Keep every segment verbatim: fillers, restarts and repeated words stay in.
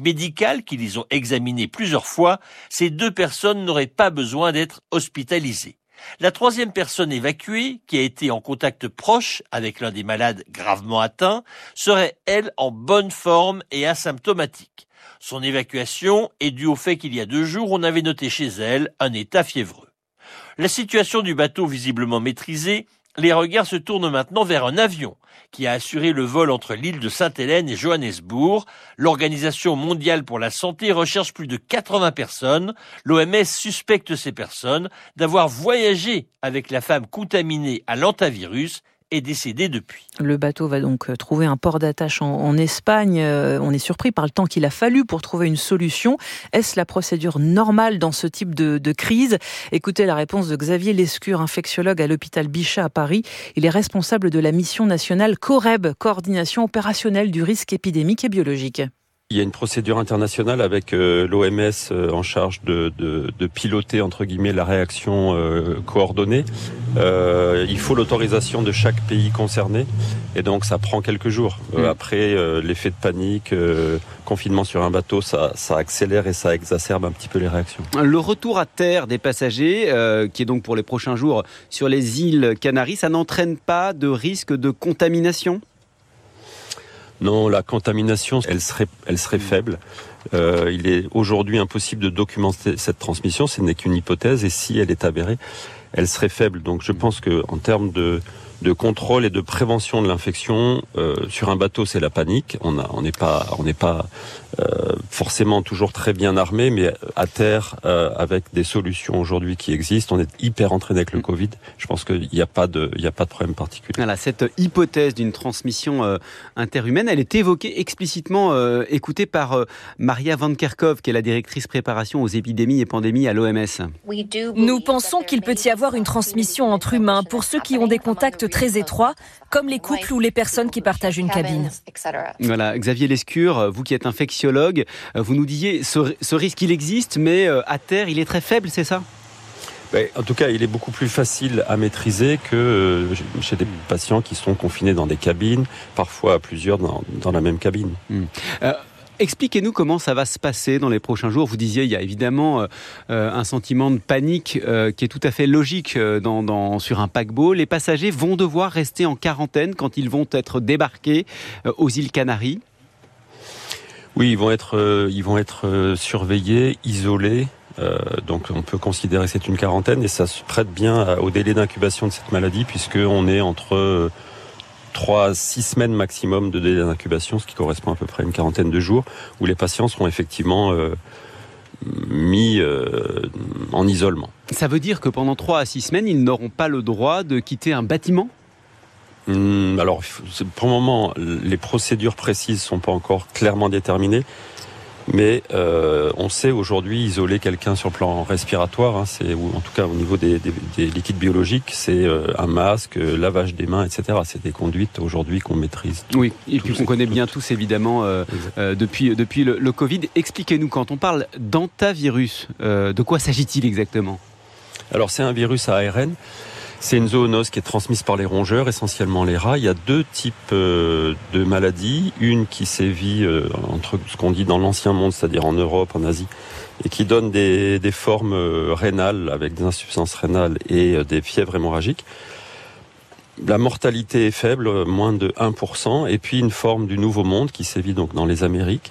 médicales qui les ont examinés plusieurs fois, ces deux personnes n'auraient pas besoin d'être hospitalisées. La troisième personne évacuée, qui a été en contact proche avec l'un des malades gravement atteints, serait, elle, en bonne forme et asymptomatique. Son évacuation est due au fait qu'il y a deux jours, on avait noté chez elle un état fiévreux. La situation du bateau visiblement maîtrisée, les regards se tournent maintenant vers un avion qui a assuré le vol entre l'île de Sainte-Hélène et Johannesburg. L'Organisation mondiale pour la santé recherche plus de quatre-vingts personnes. L'O M S suspecte ces personnes d'avoir voyagé avec la femme contaminée à l'hantavirus et décédée depuis. Le bateau va donc trouver un port d'attache en, en Espagne. Euh, on est surpris par le temps qu'il a fallu pour trouver une solution. Est-ce la procédure normale dans ce type de, de crise ? Écoutez la réponse de Xavier Lescure, infectiologue à l'hôpital Bichat à Paris. Il est responsable de la mission nationale COREB, coordination opérationnelle du risque épidémique et biologique. Il y a une procédure internationale avec euh, l'O M S euh, en charge de, de, de piloter entre guillemets la réaction euh, coordonnée. Euh, il faut l'autorisation de chaque pays concerné et donc ça prend quelques jours. Euh, après euh, l'effet de panique, euh, confinement sur un bateau, ça, ça accélère et ça exacerbe un petit peu les réactions. Le retour à terre des passagers, euh, qui est donc pour les prochains jours sur les îles Canaries, ça n'entraîne pas de risque de contamination ? Non, la contamination, elle serait, elle serait faible. Euh, il est aujourd'hui impossible de documenter cette transmission. Ce n'est qu'une hypothèse, et si elle est avérée, elle serait faible. Donc, je pense que en termes de de contrôle et de prévention de l'infection, euh, sur un bateau, c'est la panique. On a, on n'est pas, on n'est pas euh, forcément toujours très bien armé, mais à terre, euh, avec des solutions aujourd'hui qui existent, on est hyper entraîné avec le Covid. Je pense qu'il n'y a pas de, il n'y a pas de problème particulier. Voilà, cette hypothèse d'une transmission euh, interhumaine, elle est évoquée explicitement, euh, écoutée par euh, Maria Van Kerkhove, qui est la directrice préparation aux épidémies et pandémies à l'O M S. Nous pensons qu'il peut y avoir une transmission entre humains pour ceux qui ont des contacts très étroits, comme les couples ou les personnes qui partagent une cabine. Voilà, Xavier Lescure, vous qui êtes infectiologue, vous nous disiez ce, ce risque il existe, mais à terre il est très faible, c'est ça ? En tout cas, il est beaucoup plus facile à maîtriser que chez des patients qui sont confinés dans des cabines, parfois à plusieurs dans, dans la même cabine. Mmh. Euh... Expliquez-nous comment ça va se passer dans les prochains jours. Vous disiez, il y a évidemment euh, un sentiment de panique euh, qui est tout à fait logique euh, dans, dans, sur un paquebot. Les passagers vont devoir rester en quarantaine quand ils vont être débarqués euh, aux îles Canaries. Oui, ils vont être, euh, ils vont être euh, surveillés, isolés. Euh, donc on peut considérer que c'est une quarantaine et ça se prête bien au délai d'incubation de cette maladie puisqu'on est entre... Euh, trois à six semaines maximum de délai d'incubation, ce qui correspond à peu près à une quarantaine de jours, où les patients seront effectivement euh, mis euh, en isolement. Ça veut dire que pendant trois à six semaines, ils n'auront pas le droit de quitter un bâtiment ? Hum, alors, pour le moment, les procédures précises ne sont pas encore clairement déterminées. Mais euh, on sait aujourd'hui isoler quelqu'un sur le plan respiratoire, hein, c'est, ou en tout cas au niveau des, des, des liquides biologiques, c'est euh, un masque, euh, lavage des mains, et cetera. C'est des conduites aujourd'hui qu'on maîtrise. Tout, oui, et puis qu'on connaît bien tous évidemment euh, euh, depuis, depuis le, le Covid. Expliquez-nous, quand on parle d'hantavirus, euh, de quoi s'agit-il exactement ? Alors c'est un virus à A R N. C'est une zoonose qui est transmise par les rongeurs, essentiellement les rats. Il y a deux types euh, de maladies. Une qui sévit euh, entre ce qu'on dit dans l'ancien monde, c'est-à-dire en Europe, en Asie, et qui donne des, des formes euh, rénales avec des insuffisances rénales et euh, des fièvres hémorragiques. La mortalité est faible, moins de un pour cent. Et puis une forme du Nouveau Monde qui sévit donc dans les Amériques,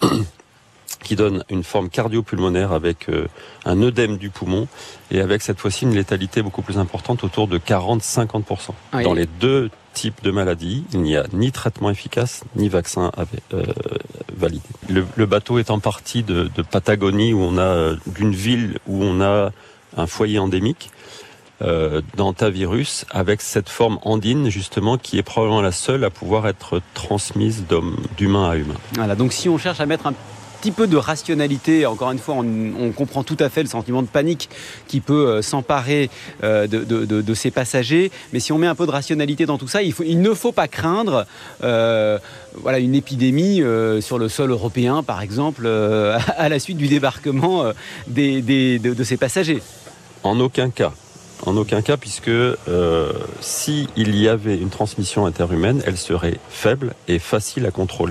qui donne une forme cardio-pulmonaire avec euh, un œdème du poumon et avec cette fois-ci une létalité beaucoup plus importante, autour de quarante à cinquante pour cent. Oui. Dans les deux types de maladies, il n'y a ni traitement efficace, ni vaccin euh, validé. Le, le bateau est en partie de, de Patagonie, où on a euh, d'une ville où on a un foyer endémique euh, d'hantavirus, avec cette forme andine justement qui est probablement la seule à pouvoir être transmise d'homme, d'humain à humain. Voilà, donc si on cherche à mettre un petit peu de rationalité, encore une fois on, on comprend tout à fait le sentiment de panique qui peut euh, s'emparer euh, de, de, de, de ces passagers, mais si on met un peu de rationalité dans tout ça, il, faut, il ne faut pas craindre euh, voilà, une épidémie euh, sur le sol européen par exemple euh, à la suite du débarquement euh, des, des, de, de ces passagers. En aucun cas. En aucun cas, puisque euh, s'il y avait une transmission interhumaine, elle serait faible et facile à contrôler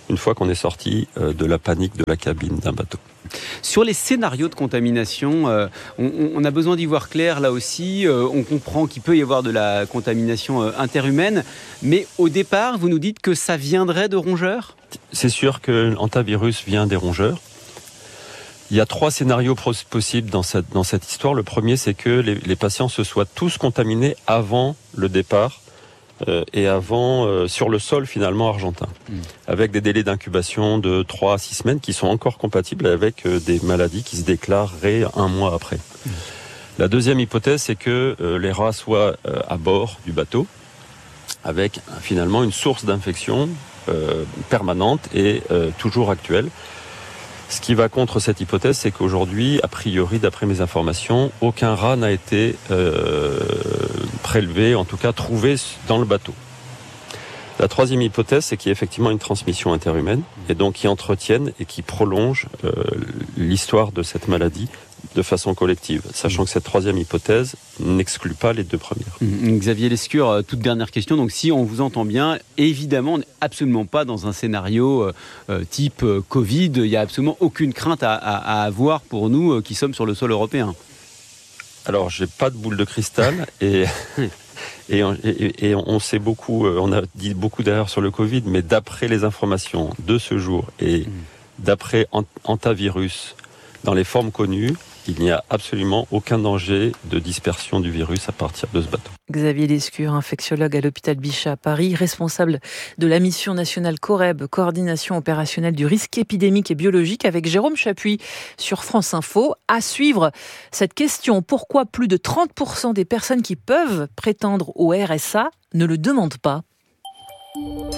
une fois qu'on est sorti euh, de la panique de la cabine d'un bateau. Sur les scénarios de contamination, euh, on, on a besoin d'y voir clair là aussi. Euh, on comprend qu'il peut y avoir de la contamination euh, interhumaine, mais au départ, vous nous dites que ça viendrait de rongeurs ? C'est sûr que l'hantavirus vient des rongeurs. Il y a trois scénarios possibles dans cette, dans cette histoire. Le premier, c'est que les, les patients se soient tous contaminés avant le départ euh, et avant euh, sur le sol finalement argentin, mmh. avec des délais d'incubation de trois à six semaines qui sont encore compatibles avec euh, des maladies qui se déclareraient un mois après. Mmh. La deuxième hypothèse, c'est que euh, les rats soient euh, à bord du bateau avec euh, finalement une source d'infection euh, permanente et euh, toujours actuelle. Ce qui va contre cette hypothèse, c'est qu'aujourd'hui, a priori, d'après mes informations, aucun rat n'a été euh, prélevé, en tout cas trouvé dans le bateau. La troisième hypothèse, c'est qu'il y a effectivement une transmission interhumaine, et donc qui entretienne et qui prolonge euh, l'histoire de cette maladie de façon collective, sachant que cette troisième hypothèse n'exclut pas les deux premières. Mmh. Xavier Lescure, toute dernière question. Donc, si on vous entend bien, évidemment, on n'est absolument pas dans un scénario euh, type euh, Covid. Il n'y a absolument aucune crainte à, à, à avoir pour nous euh, qui sommes sur le sol européen. Alors, j'ai pas de boule de cristal et... Et on, et, et on sait beaucoup, on a dit beaucoup d'ailleurs sur le Covid, mais d'après les informations de ce jour et mmh. d'après hantavirus dans les formes connues, il n'y a absolument aucun danger de dispersion du virus à partir de ce bateau. Xavier Lescure, infectiologue à l'hôpital Bichat à Paris, responsable de la mission nationale COREB, coordination opérationnelle du risque épidémique et biologique, avec Jérôme Chapuis sur France Info. À suivre cette question, pourquoi plus de trente pour cent des personnes qui peuvent prétendre au R S A ne le demandent pas ? Le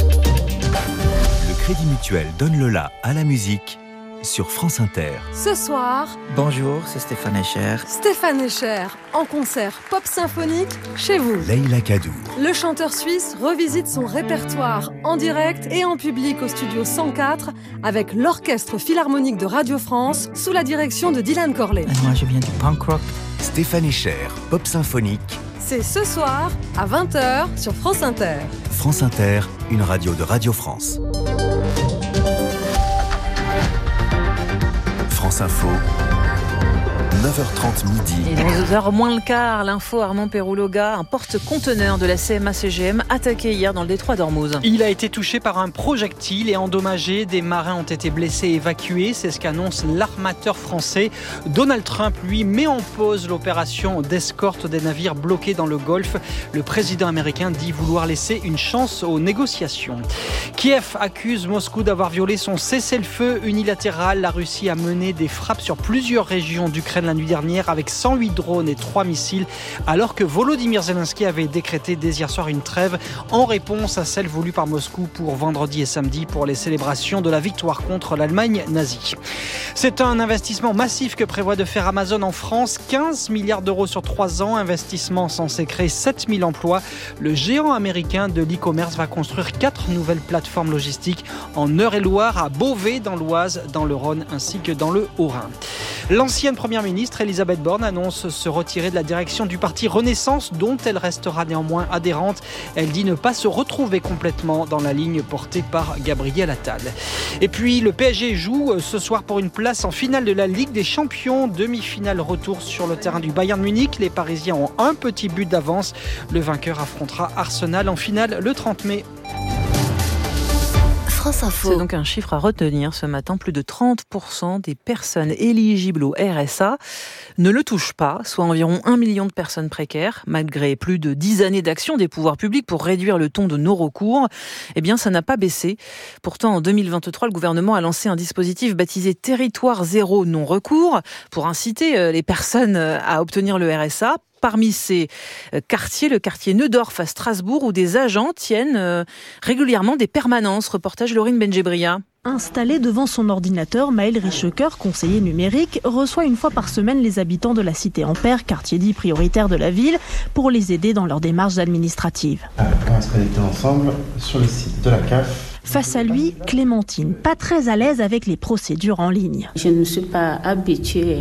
Crédit Mutuel donne le la à la musique sur France Inter. Ce soir, bonjour, c'est Stéphane Echer. Stéphane Echer, en concert pop symphonique chez vous. Leïla Kadour. Le chanteur suisse revisite son répertoire en direct et en public au studio cent quatre avec l'Orchestre Philharmonique de Radio France sous la direction de Dylan Corley. Et moi, je viens du punk rock. Stéphane Echer, pop symphonique. C'est ce soir à vingt heures sur France Inter. France Inter, une radio de Radio France. France Info, neuf heures trente midi. Et dans deux heures moins le quart, l'info Armand Perouloga, un porte-conteneur de la C M A C G M attaqué hier dans le détroit d'Ormuz. Il a été touché par un projectile et endommagé. Des marins ont été blessés et évacués. C'est ce qu'annonce l'armateur français. Donald Trump, lui, met en pause l'opération d'escorte des navires bloqués dans le Golfe. Le président américain dit vouloir laisser une chance aux négociations. Kiev accuse Moscou d'avoir violé son cessez-le-feu unilatéral. La Russie a mené des frappes sur plusieurs régions d'Ukraine la nuit dernière avec cent huit drones et trois missiles, alors que Volodymyr Zelensky avait décrété dès hier soir une trêve en réponse à celle voulue par Moscou pour vendredi et samedi pour les célébrations de la victoire contre l'Allemagne nazie. C'est un investissement massif que prévoit de faire Amazon en France, quinze milliards d'euros sur trois ans, investissement censé créer sept mille emplois. Le géant américain de l'e-commerce va construire quatre nouvelles plateformes logistiques en Eure-et-Loire, à Beauvais dans l'Oise, dans le Rhône ainsi que dans le Haut-Rhin. L'ancienne première ministre Elisabeth Borne annonce se retirer de la direction du parti Renaissance, dont elle restera néanmoins adhérente. Elle dit ne pas se retrouver complètement dans la ligne portée par Gabriel Attal. Et puis le P S G joue ce soir pour une place en finale de la Ligue des Champions. Demi-finale retour sur le terrain du Bayern Munich. Les Parisiens ont un petit but d'avance. Le vainqueur affrontera Arsenal en finale le trente mai. C'est donc un chiffre à retenir ce matin. Plus de trente pour cent des personnes éligibles au R S A ne le touchent pas, soit environ un million de personnes précaires. Malgré plus de dix années d'action des pouvoirs publics pour réduire le ton de non-recours, eh bien, ça n'a pas baissé. Pourtant, en deux mille vingt-trois, le gouvernement a lancé un dispositif baptisé Territoire Zéro Non-Recours pour inciter les personnes à obtenir le R S A. Parmi ces quartiers, le quartier Neudorf à Strasbourg, où des agents tiennent régulièrement des permanences. Reportage Laurine Benjebria. Installé devant son ordinateur, Maël Richecoeur, conseiller numérique, reçoit une fois par semaine les habitants de la cité Ampère, quartier dit prioritaire de la ville, pour les aider dans leurs démarches administratives. Alors, on va se connecter ensemble sur le site de la C A F. Face à lui, Clémentine, pas très à l'aise avec les procédures en ligne. Je ne suis pas habituée à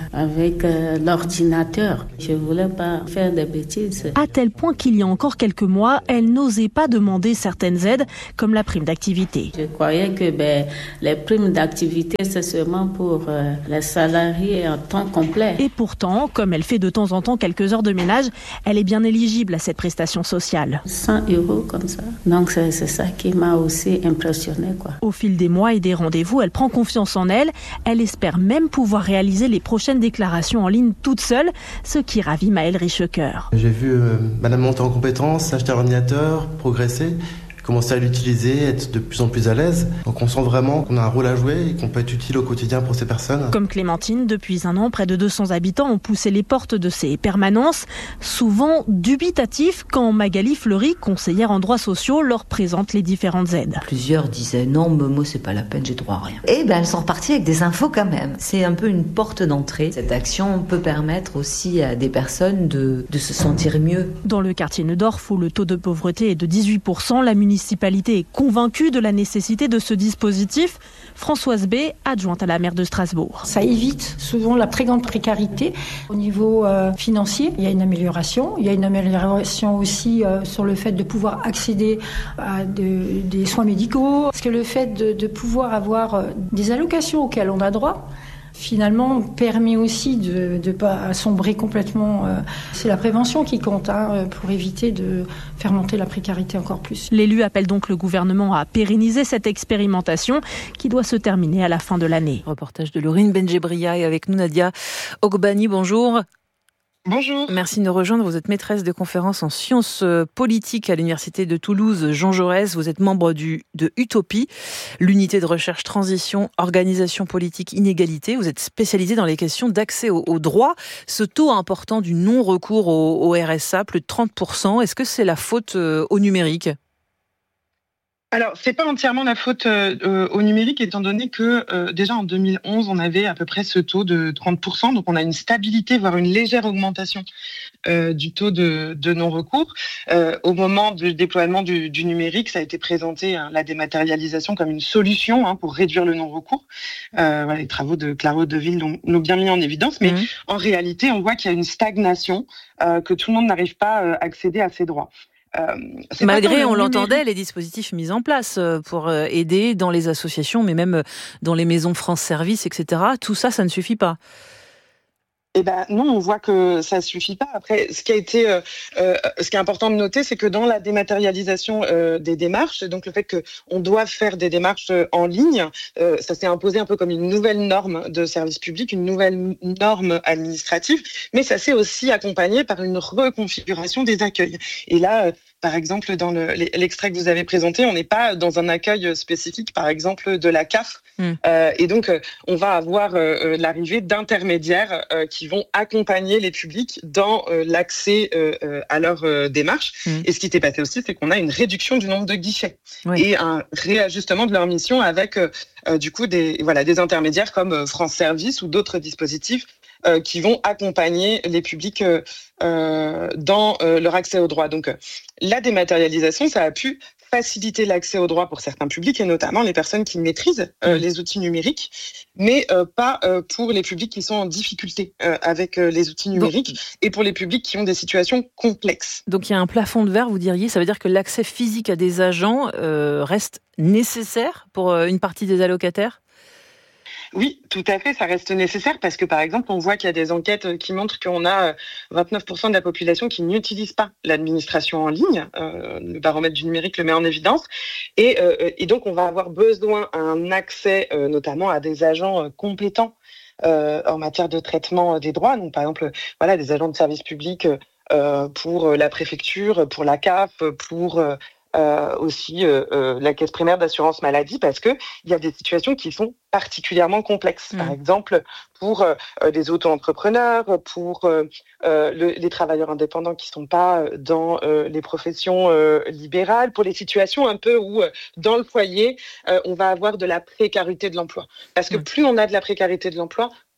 avec euh, l'ordinateur. Je voulais pas faire des bêtises. À tel point qu'il y a encore quelques mois, elle n'osait pas demander certaines aides, comme la prime d'activité. Je croyais que ben, les primes d'activité, c'est seulement pour euh, les salariés en temps complet. Et pourtant, comme elle fait de temps en temps quelques heures de ménage, elle est bien éligible à cette prestation sociale. cent euros comme ça. Donc c'est, c'est ça qui m'a aussi impressionnée, quoi. Au fil des mois et des rendez-vous, elle prend confiance en elle. Elle espère même pouvoir réaliser les prochaines déclarations en ligne toute seule, ce qui ravit Maëlle Richecoeur. J'ai vu euh, madame monter en compétences, acheter un ordinateur, progresser, commencer à l'utiliser, être de plus en plus à l'aise. Donc on sent vraiment qu'on a un rôle à jouer et qu'on peut être utile au quotidien pour ces personnes. Comme Clémentine, depuis un an, près de deux cents habitants ont poussé les portes de ces permanences, souvent dubitatifs quand Magali Fleury, conseillère en droits sociaux, leur présente les différentes aides. Plusieurs disaient non, Momo, c'est pas la peine, j'ai droit à rien. Et ben elles sont reparties avec des infos quand même. C'est un peu une porte d'entrée. Cette action peut permettre aussi à des personnes de, de se sentir mieux. Dans le quartier Neudorf, où le taux de pauvreté est de dix-huit pour cent, la municipalité La municipalité est convaincue de la nécessité de ce dispositif. Françoise B, adjointe à la maire de Strasbourg. Ça évite souvent la très grande précarité. Au niveau euh, financier, il y a une amélioration. Il y a une amélioration aussi euh, sur le fait de pouvoir accéder à de, des soins médicaux. Parce que le fait de, de pouvoir avoir euh, des allocations auxquelles on a droit, finalement, permet aussi de ne pas sombrer complètement. C'est la prévention qui compte hein, pour éviter de faire monter la précarité encore plus. L'élu appelle donc le gouvernement à pérenniser cette expérimentation qui doit se terminer à la fin de l'année. Reportage de Laurine Benjebria et avec nous Nadia Ogbani. Bonjour. Bonjour. Merci de nous rejoindre. Vous êtes maîtresse de conférences en sciences politiques à l'Université de Toulouse, Jean Jaurès. Vous êtes membre du, de Utopie, l'unité de recherche transition, organisation politique, inégalité. Vous êtes spécialisée dans les questions d'accès au, au droit. Ce taux important du non-recours au, au R S A, plus de trente pour cent, est-ce que c'est la faute euh, au numérique ? Alors, c'est pas entièrement la faute euh, au numérique, étant donné que euh, déjà en deux mille onze, on avait à peu près ce taux de trente pour cent, donc on a une stabilité, voire une légère augmentation euh, du taux de, de non-recours. Euh, au moment du déploiement du, du numérique, ça a été présenté, hein, la dématérialisation, comme une solution hein, pour réduire le non-recours. Euh, voilà, les travaux de Claro Deville l'ont, l'ont bien mis en évidence, mais mmh. en réalité, on voit qu'il y a une stagnation, euh, que tout le monde n'arrive pas à accéder à ses droits. Euh, Malgré, on l'entendait, les dispositifs mis en place pour aider dans les associations, mais même dans les maisons France Service, et cetera. Tout ça, ça ne suffit pas. Eh ben non, on voit que ça suffit pas. Après, ce qui a été, euh, euh, ce qui est important de noter, c'est que dans la dématérialisation euh, des démarches, donc le fait que on doit faire des démarches en ligne, euh, ça s'est imposé un peu comme une nouvelle norme de service public, une nouvelle norme administrative, mais ça s'est aussi accompagné par une reconfiguration des accueils. Et là, euh, par exemple, dans le, l'extrait que vous avez présenté, on n'est pas dans un accueil spécifique, par exemple, de la C A F. Mmh. Euh, et donc, euh, on va avoir euh, l'arrivée d'intermédiaires euh, qui vont accompagner les publics dans euh, l'accès euh, à leur euh, démarche. Mmh. Et ce qui s'est passé aussi, c'est qu'on a une réduction du nombre de guichets oui. et un réajustement de leur mission avec, euh, euh, du coup, des, voilà, des intermédiaires comme France Service ou d'autres dispositifs Euh, qui vont accompagner les publics euh, euh, dans euh, leur accès au droit. Donc, euh, la dématérialisation, ça a pu faciliter l'accès au droit pour certains publics, et notamment les personnes qui maîtrisent euh, les outils numériques, mais euh, pas euh, pour les publics qui sont en difficulté euh, avec euh, les outils numériques, donc, et pour les publics qui ont des situations complexes. Donc, il y a un plafond de verre, vous diriez, ça veut dire que l'accès physique à des agents euh, reste nécessaire pour euh, une partie des allocataires ? Oui, tout à fait, ça reste nécessaire parce que, par exemple, on voit qu'il y a des enquêtes qui montrent qu'on a vingt-neuf pour cent de la population qui n'utilise pas l'administration en ligne. Euh, le baromètre du numérique le met en évidence. Et, euh, et donc, on va avoir besoin d'un accès, euh, notamment à des agents euh, compétents euh, en matière de traitement des droits. Donc, par exemple, voilà, des agents de service public euh, pour la préfecture, pour la C A F, pour... Euh, Euh, aussi euh, euh, la caisse primaire d'assurance maladie, parce que il y a des situations qui sont particulièrement complexes. Mmh. Par exemple, pour euh, les auto-entrepreneurs, pour euh, euh, le, les travailleurs indépendants qui sont pas dans euh, les professions euh, libérales, pour les situations un peu où euh, dans le foyer euh, on va avoir de la précarité de l'emploi. Parce que mmh. plus on a de la précarité de l'emploi,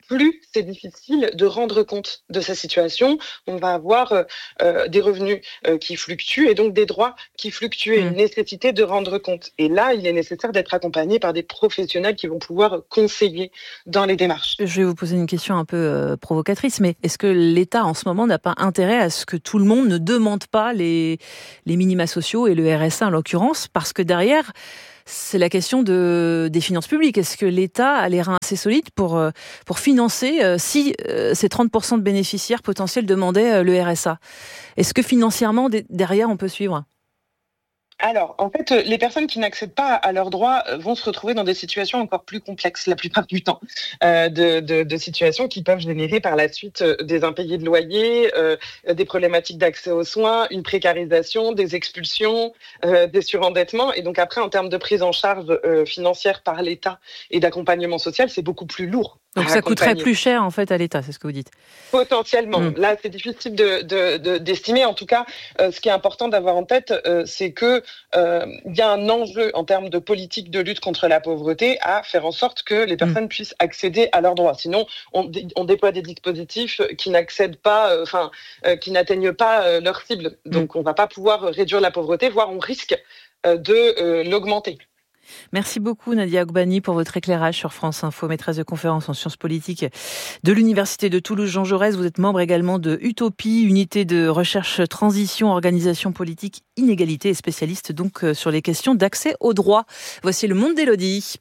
plus c'est difficile de rendre compte de sa situation. On va avoir euh, des revenus euh, qui fluctuent et donc des droits qui fluctuent, et une nécessité de rendre compte. Et là, il est nécessaire d'être accompagné par des professionnels qui vont pouvoir conseiller dans les démarches. Je vais vous poser une question un peu euh, provocatrice, mais est-ce que l'État en ce moment n'a pas intérêt à ce que tout le monde ne demande pas les, les minima sociaux et le R S A en l'occurrence, parce que derrière, c'est la question de, des finances publiques. Est-ce que l'État a les reins assez solides pour, pour financer euh, si euh, ces trente pour cent de bénéficiaires potentiels demandaient euh, le R S A? Est-ce que financièrement, d- derrière, on peut suivre? Alors, en fait, les personnes qui n'accèdent pas à leurs droits vont se retrouver dans des situations encore plus complexes la plupart du temps, euh, de, de, de situations qui peuvent générer par la suite des impayés de loyer, euh, des problématiques d'accès aux soins, une précarisation, des expulsions, euh, des surendettements. Et donc après, en termes de prise en charge euh, financière par l'État et d'accompagnement social, c'est beaucoup plus lourd. Donc ça coûterait plus cher en fait à l'État, c'est ce que vous dites. Potentiellement. Mmh. Là, c'est difficile de, de, de, d'estimer. En tout cas, euh, ce qui est important d'avoir en tête, euh, c'est que euh, il y a un enjeu en termes de politique de lutte contre la pauvreté à faire en sorte que les personnes mmh. puissent accéder à leurs droits. Sinon, on, dé- on déploie des dispositifs qui n'accèdent pas, enfin, euh, euh, qui n'atteignent pas euh, leur cible. Donc, mmh. on va pas pouvoir réduire la pauvreté, voire on risque euh, de euh, l'augmenter. Merci beaucoup Nadia Ogbani pour votre éclairage sur France Info, maîtresse de conférences en sciences politiques de l'Université de Toulouse Jean Jaurès. Vous êtes membre également de Utopie, unité de recherche transition, organisation politique, inégalité, et spécialiste donc sur les questions d'accès aux droits. Voici le monde d'Élodie.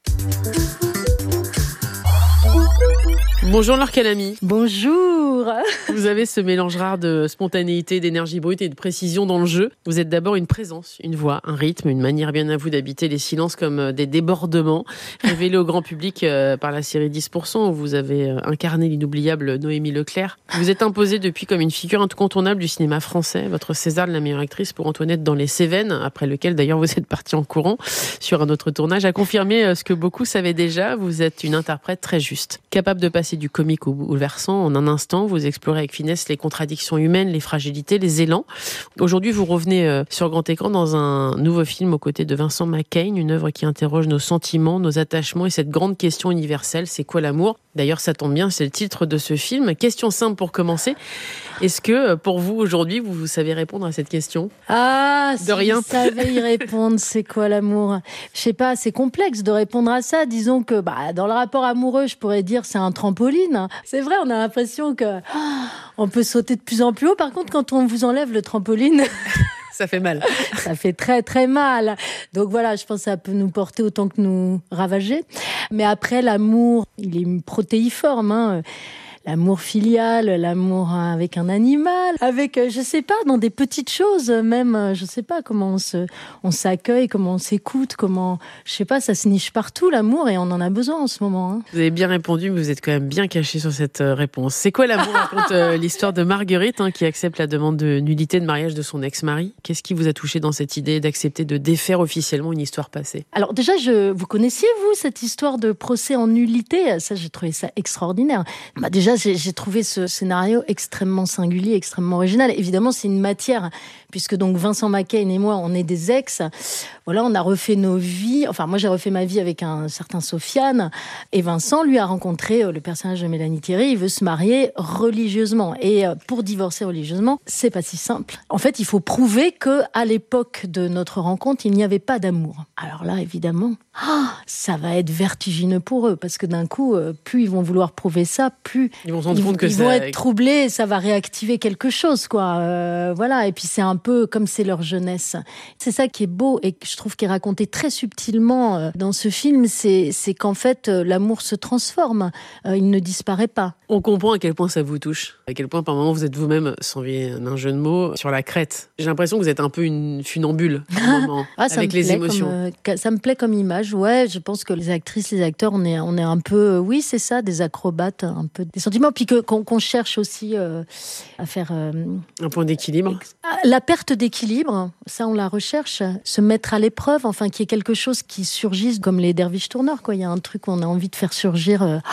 Bonjour Laure Calamy. Bonjour. Vous avez ce mélange rare de spontanéité, d'énergie brute et de précision dans le jeu. Vous êtes d'abord une présence, une voix, un rythme, une manière bien à vous d'habiter les silences comme des débordements, révélés au grand public par la série dix pour cent où vous avez incarné l'inoubliable Noémie Leclerc. Vous êtes imposée depuis comme une figure incontournable du cinéma français, votre César de la meilleure actrice pour Antoinette dans Les Cévennes, après lequel d'ailleurs vous êtes partie en courant sur un autre tournage, a confirmé ce que beaucoup savaient déjà. Vous êtes une interprète très juste, capable de passer du comique au bouleversant. En un instant, vous explorez avec finesse les contradictions humaines, les fragilités, les élans. Aujourd'hui, vous revenez sur grand écran dans un nouveau film aux côtés de Vincent Macaigne, une œuvre qui interroge nos sentiments, nos attachements et cette grande question universelle, c'est quoi l'amour? D'ailleurs, ça tombe bien, c'est le titre de ce film. Question simple pour commencer. Est-ce que, pour vous, aujourd'hui, vous, vous savez répondre à cette question? Ah, de si rien. vous savez y répondre, c'est quoi l'amour? Je sais pas, c'est complexe de répondre à ça. Disons que bah, dans le rapport amoureux, je pourrais dire c'est un trampoline. C'est vrai, on a l'impression que oh, on peut sauter de plus en plus haut. Par contre, quand on vous enlève le trampoline... Ça fait mal. Ça fait très, très mal. Donc voilà, je pense que ça peut nous porter autant que nous ravager. Mais après, l'amour, il est protéiforme, hein. L'amour filial, l'amour avec un animal, avec, je sais pas, dans des petites choses, même, je sais pas, comment on se, on s'accueille, comment on s'écoute, comment, je sais pas, ça se niche partout, l'amour, et on en a besoin en ce moment. Hein. Vous avez bien répondu, mais vous êtes quand même bien caché sur cette réponse. C'est quoi l'amour? Raconte euh, l'histoire de Marguerite, hein, qui accepte la demande de nullité de mariage de son ex-mari. Qu'est-ce qui vous a touché dans cette idée d'accepter de défaire officiellement une histoire passée? Alors déjà, je, vous connaissiez, vous, cette histoire de procès en nullité? Ça, j'ai trouvé ça extraordinaire. Bah, déjà, J'ai, j'ai trouvé ce scénario extrêmement singulier, extrêmement original. Évidemment, c'est une matière, puisque donc Vincent Macaigne et moi, on est des ex. Voilà, on a refait nos vies. Enfin, moi, j'ai refait ma vie avec un certain Sofiane. Et Vincent, lui, a rencontré le personnage de Mélanie Thierry. Il veut se marier religieusement. Et pour divorcer religieusement, c'est pas si simple. En fait, il faut prouver que à l'époque de notre rencontre, il n'y avait pas d'amour. Alors là, évidemment, oh, ça va être vertigineux pour eux, parce que d'un coup, plus ils vont vouloir prouver ça, plus ils vont se rendre compte que ils ça... vont être troublés, ça va réactiver quelque chose, quoi. Euh, voilà. Et puis c'est un peu comme c'est leur jeunesse. C'est ça qui est beau et que je trouve qui est raconté très subtilement dans ce film, c'est, c'est qu'en fait l'amour se transforme, euh, il ne disparaît pas. On comprend à quel point ça vous touche, à quel point par moment vous êtes vous-même, sans envier d'un jeu de mots, sur la crête. J'ai l'impression que vous êtes un peu une funambule à un moment, ah, avec les émotions. Comme, euh, ça me plaît comme image, ouais. Je pense que les actrices, les acteurs, on est, on est un peu, oui, c'est ça, des acrobates, un peu des sentiments, puis que, qu'on, qu'on cherche aussi euh, à faire euh, un point d'équilibre. La perte d'équilibre, ça on la recherche, se mettre à l'épreuve, enfin qu'il y ait quelque chose qui surgisse comme les derviches tourneurs, quoi. Il y a un truc qu'on a envie de faire surgir. Euh,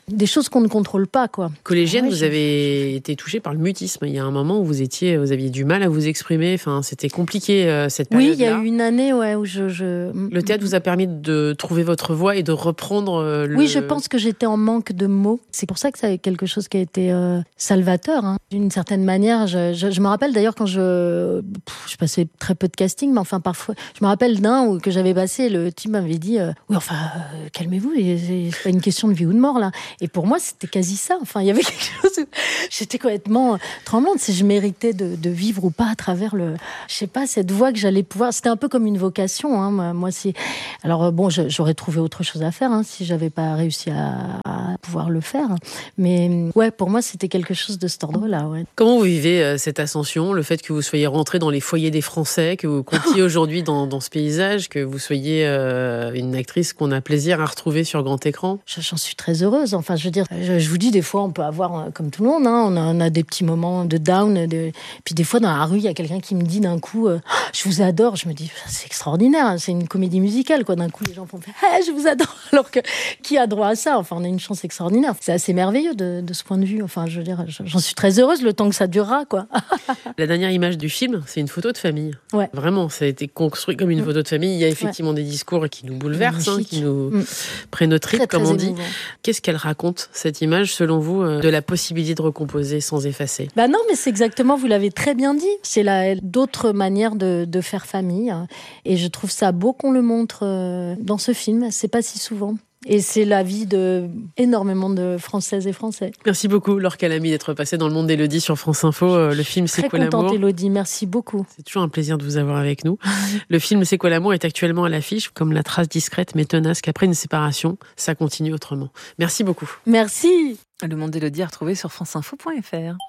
des choses qu'on ne contrôle pas, quoi. Collégienne, Ouais, vous je- avez été touchée par le mutisme. Il y a un moment où vous étiez, vous aviez du mal à vous exprimer. Enfin, c'était compliqué euh, cette Oui, période-là. il y a eu une année, ouais, où je, je... Le théâtre vous a permis de trouver votre voix et de reprendre euh, le... Oui, je pense que j'étais en manque de mots. C'est pour ça que c'est quelque chose qui a été euh, salvateur, hein. D'une certaine manière. Je, je, je me rappelle d'ailleurs quand je... Pff, je passais très peu de casting, mais enfin parfois... Je me rappelle d'un où, que j'avais passé, le type m'avait dit euh, « Oui, enfin, euh, calmez-vous, c'est c'est pas une question de vie ou de mort, là. » Et pour moi, c'était quasi ça. Enfin, il y avait quelque chose où j'étais complètement tremblante. Si je méritais de, de vivre ou pas à travers le... Je sais pas, cette voix que j'allais pouvoir... C'était un peu comme une vocation, hein, moi, moi si... Alors euh, bon, je- j'aurais trouvé autre chose à faire, hein, si j'avais pas réussi à, à pouvoir le faire. Mais ouais, pour moi, c'était quelque chose de cet ordre-là, ouais. Comment vous vivez euh, cette ascension, le fait que vous soyez rentré dans les foyers des Français, que vous comptiez aujourd'hui dans, dans ce paysage, que vous soyez euh, une actrice qu'on a plaisir à retrouver sur grand écran? J'en suis très heureuse. Enfin, je veux dire, je, je vous dis, des fois, on peut avoir, euh, comme tout le monde, hein, on, a, on a des petits moments de down. De... Puis des fois, dans la rue, il y a quelqu'un qui me dit d'un coup, euh, Ah, je vous adore. Je me dis, c'est extraordinaire. Hein, c'est une comédie musicale, quoi. D'un coup, les gens font, ah, je vous adore. Alors que qui a droit à ça? Enfin, on a une chance extraordinaire. C'est assez merveilleux de, de ce point de vue. Enfin, je veux dire, j'en suis très heureuse le temps que ça durera, quoi. La dernière image du film, c'est une photo de famille. Ouais. Vraiment, ça a été construit comme une photo de famille. Il y a effectivement des discours qui nous bouleversent, hein, qui nous Mm. prennent au trip, Très, comme très on dit. émouvant. Qu'est-ce qu'elle raconte, cette image, selon vous, euh, de la possibilité de recomposer sans effacer? Bah non, mais c'est exactement, vous l'avez très bien dit. C'est la, d'autres manières de, de faire famille. Et je trouve ça beau qu'on le montre euh, dans ce film. C'est pas si souvent. Et c'est la vie de énormément de Françaises et Français. Merci beaucoup, Laure Calamy, d'être passée dans le monde d'Élodie sur France Info. Euh, Le film C'est Très quoi l'amour? contente, Élodie. Merci beaucoup. C'est toujours un plaisir de vous avoir avec nous. Le film C'est quoi l'amour est actuellement à l'affiche, comme la trace discrète mais tenace qu'après une séparation, ça continue autrement. Merci beaucoup. Merci. Le monde d'Élodie à retrouver sur franceinfo point f r.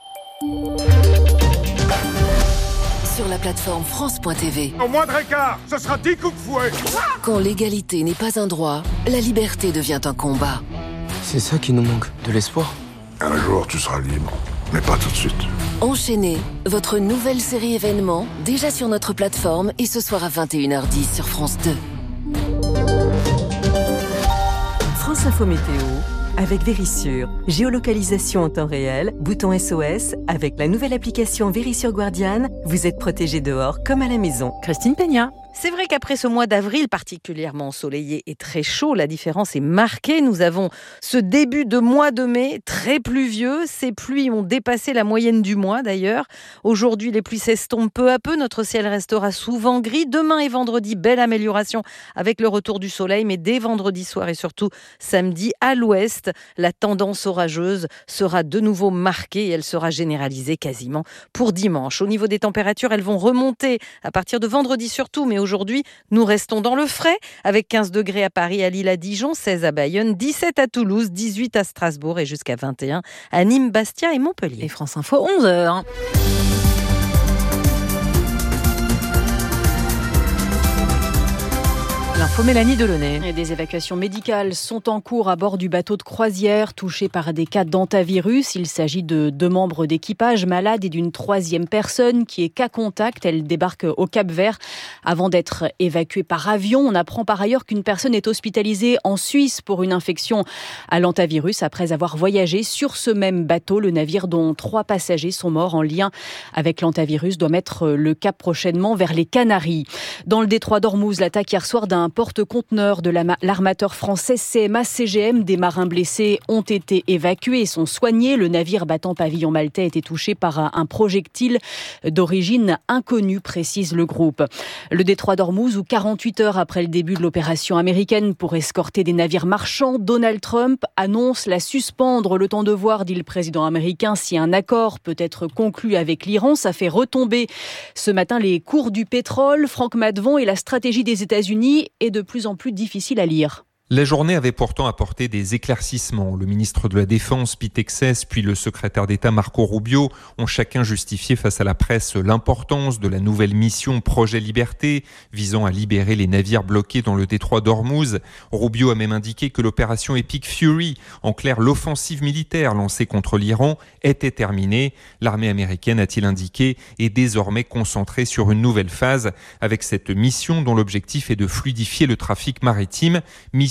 Sur la plateforme France point T V. Au moindre écart, ce sera dix coups de fouet. Quand l'égalité n'est pas un droit, la liberté devient un combat. C'est ça qui nous manque, de l'espoir. Un jour, tu seras libre, mais pas tout de suite. Enchaînez, votre nouvelle série événement, déjà sur notre plateforme et ce soir à vingt et une heures dix sur France deux. France Info Météo avec Vérissure. Géolocalisation en temps réel, bouton S O S. Avec la nouvelle application Vérissure Guardian, vous êtes protégé dehors comme à la maison. Christine Peña. C'est vrai qu'après ce mois d'avril particulièrement ensoleillé et très chaud, la différence est marquée. Nous avons ce début de mois de mai très pluvieux. Ces pluies ont dépassé la moyenne du mois d'ailleurs. Aujourd'hui, les pluies s'estompent peu à peu. Notre ciel restera souvent gris. Demain et vendredi, belle amélioration avec le retour du soleil. Mais dès vendredi soir et surtout samedi, à l'ouest, la tendance orageuse sera de nouveau marquée et elle sera généralisée quasiment pour dimanche. Au niveau des températures, elles vont remonter à partir de vendredi surtout, mais aujourd'hui, nous restons dans le frais avec quinze degrés à Paris, à Lille, à Dijon, seize à Bayonne, dix-sept à Toulouse, dix-huit à Strasbourg et jusqu'à vingt et un à Nîmes, Bastia et Montpellier. Et France Info, onze heures. L'info Mélanie Delaunay. Et des évacuations médicales sont en cours à bord du bateau de croisière touché par des cas d'hantavirus. Il s'agit de deux membres d'équipage malades et d'une troisième personne qui est cas contact. Elle débarque au Cap-Vert avant d'être évacuée par avion. On apprend par ailleurs qu'une personne est hospitalisée en Suisse pour une infection à l'hantavirus après avoir voyagé sur ce même bateau. Le navire dont trois passagers sont morts en lien avec l'hantavirus doit mettre le cap prochainement vers les Canaries. Dans le détroit d'Ormuz, l'attaque hier soir d'un porte-conteneur de la, l'armateur français C M A C G M. Des marins blessés ont été évacués et sont soignés. Le navire battant pavillon maltais a été touché par un, un projectile d'origine inconnue, précise le groupe. Le détroit d'Ormuz, où quarante-huit heures après le début de l'opération américaine pour escorter des navires marchands, Donald Trump annonce la suspendre le temps de voir, dit le président américain, si un accord peut être conclu avec l'Iran. Ça fait retomber ce matin les cours du pétrole. Franck Madvon et la stratégie des États-Unis est de plus en plus difficile à lire. La journée avait pourtant apporté des éclaircissements. Le ministre de la Défense, Pete Hexes, puis le secrétaire d'État Marco Rubio ont chacun justifié face à la presse l'importance de la nouvelle mission Projet Liberté, visant à libérer les navires bloqués dans le détroit d'Ormuz. Rubio a même indiqué que l'opération Epic Fury, en clair l'offensive militaire lancée contre l'Iran, était terminée. L'armée américaine, a-t-il indiqué, est désormais concentrée sur une nouvelle phase, avec cette mission dont l'objectif est de fluidifier le trafic maritime, mission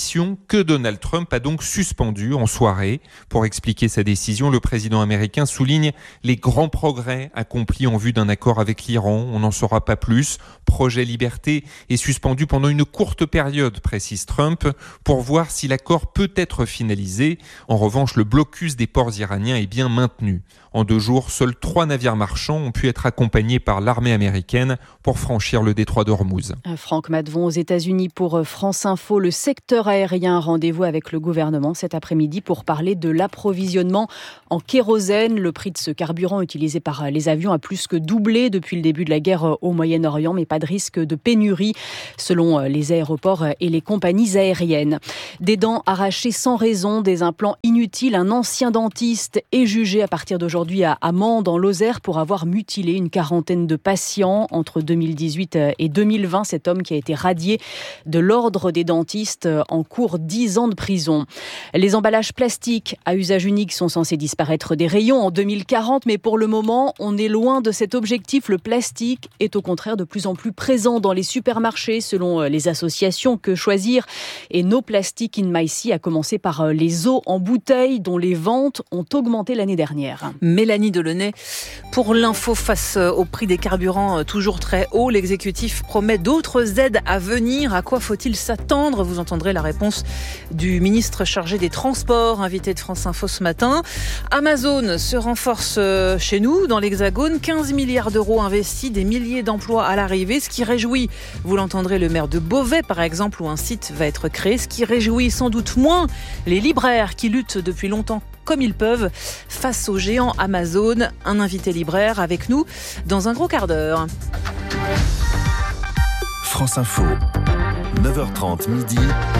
mission que Donald Trump a donc suspendue en soirée. Pour expliquer sa décision, le président américain souligne les grands progrès accomplis en vue d'un accord avec l'Iran. On n'en saura pas plus. Projet Liberté est suspendu pendant une courte période, précise Trump, pour voir si l'accord peut être finalisé. En revanche, le blocus des ports iraniens est bien maintenu. En deux jours, seuls trois navires marchands ont pu être accompagnés par l'armée américaine pour franchir le détroit d'Ormuz. Franck Madvon aux États-Unis pour France Info. Le secteur aérien, rendez-vous avec le gouvernement cet après-midi pour parler de l'approvisionnement en kérosène. Le prix de ce carburant utilisé par les avions a plus que doublé depuis le début de la guerre au Moyen-Orient, mais pas de risque de pénurie selon les aéroports et les compagnies aériennes. Des dents arrachées sans raison, des implants inutiles. Un ancien dentiste est jugé à partir d'aujourd'hui à Mans, dans l'Osère, pour avoir mutilé une quarantaine de patients entre deux mille dix-huit et deux mille vingt. Cet homme qui a été radié de l'ordre des dentistes en cours dix ans de prison. Les emballages plastiques à usage unique sont censés disparaître des rayons en deux mille quarante, mais pour le moment, on est loin de cet objectif. Le plastique est au contraire de plus en plus présent dans les supermarchés, selon les associations Que Choisir et No Plastic in My Sea, à commencer par les eaux en bouteille, dont les ventes ont augmenté l'année dernière. Mélanie Delaunay pour l'info. Face au prix des carburants toujours très haut, l'exécutif promet d'autres aides à venir. À quoi faut-il s'attendre ? Vous entendrez la réponse du ministre chargé des Transports, invité de France Info ce matin. Amazon se renforce chez nous, dans l'Hexagone. quinze milliards d'euros investis, des milliers d'emplois à l'arrivée. Ce qui réjouit, vous l'entendrez, le maire de Beauvais, par exemple, où un site va être créé. Ce qui réjouit sans doute moins les libraires qui luttent depuis longtemps comme ils peuvent face au géant Amazon. Un invité libraire avec nous dans un gros quart d'heure. France Info, neuf heures trente midi.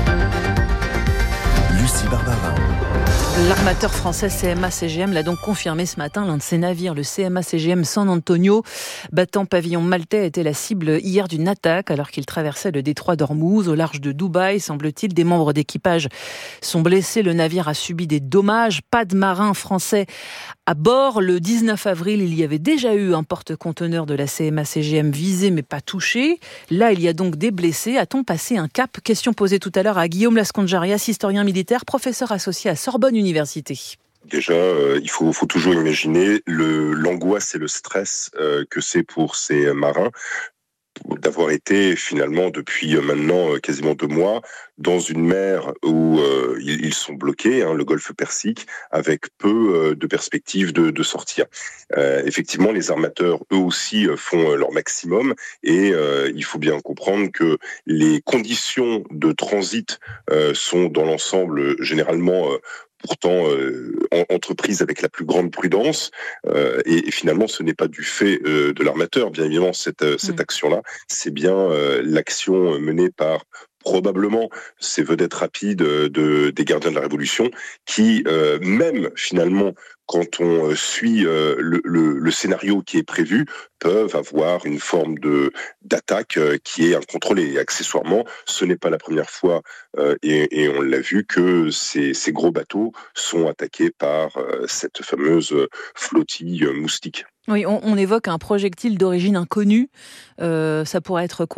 Lucie Barbara. L'armateur français C M A C G M l'a donc confirmé ce matin. L'un de ses navires, le C M A C G M San Antonio, battant pavillon maltais, était la cible hier d'une attaque alors qu'il traversait le détroit d'Ormuz au large de Dubaï. Semble-t-il, des membres d'équipage sont blessés. Le navire a subi des dommages. Pas de marins français à bord. Le dix-neuf avril, il y avait déjà eu un porte-conteneur de la C M A C G M visé mais pas touché. Là, il y a donc des blessés. A-t-on passé un cap ? Question posée tout à l'heure à Guillaume Lasconjarias, historien militaire, professeur associé à Sorbonne Université. Déjà, euh, il faut, faut toujours imaginer le, l'angoisse et le stress euh, que c'est pour ces marins d'avoir été finalement depuis maintenant quasiment deux mois dans une mer où euh, ils, ils sont bloqués, hein, le golfe Persique, avec peu euh, de perspectives de, de sortir. Euh, effectivement, les armateurs, eux aussi, font leur maximum et euh, il faut bien comprendre que les conditions de transit euh, sont dans l'ensemble généralement euh, pourtant euh, en, entreprise avec la plus grande prudence euh, et, et finalement ce n'est pas du fait euh, de l'armateur, bien évidemment cette, euh, cette mmh. action-là, c'est bien euh, l'action menée par probablement ces vedettes rapides de, des gardiens de la Révolution qui, euh, même finalement, quand on suit euh, le, le, le scénario qui est prévu, peuvent avoir une forme de d'attaque euh, qui est incontrôlée. Et accessoirement, ce n'est pas la première fois, euh, et, et on l'a vu, que ces, ces gros bateaux sont attaqués par euh, cette fameuse flottille euh, moustique. Oui, on, on évoque un projectile d'origine inconnue. Euh, ça pourrait être quoi ?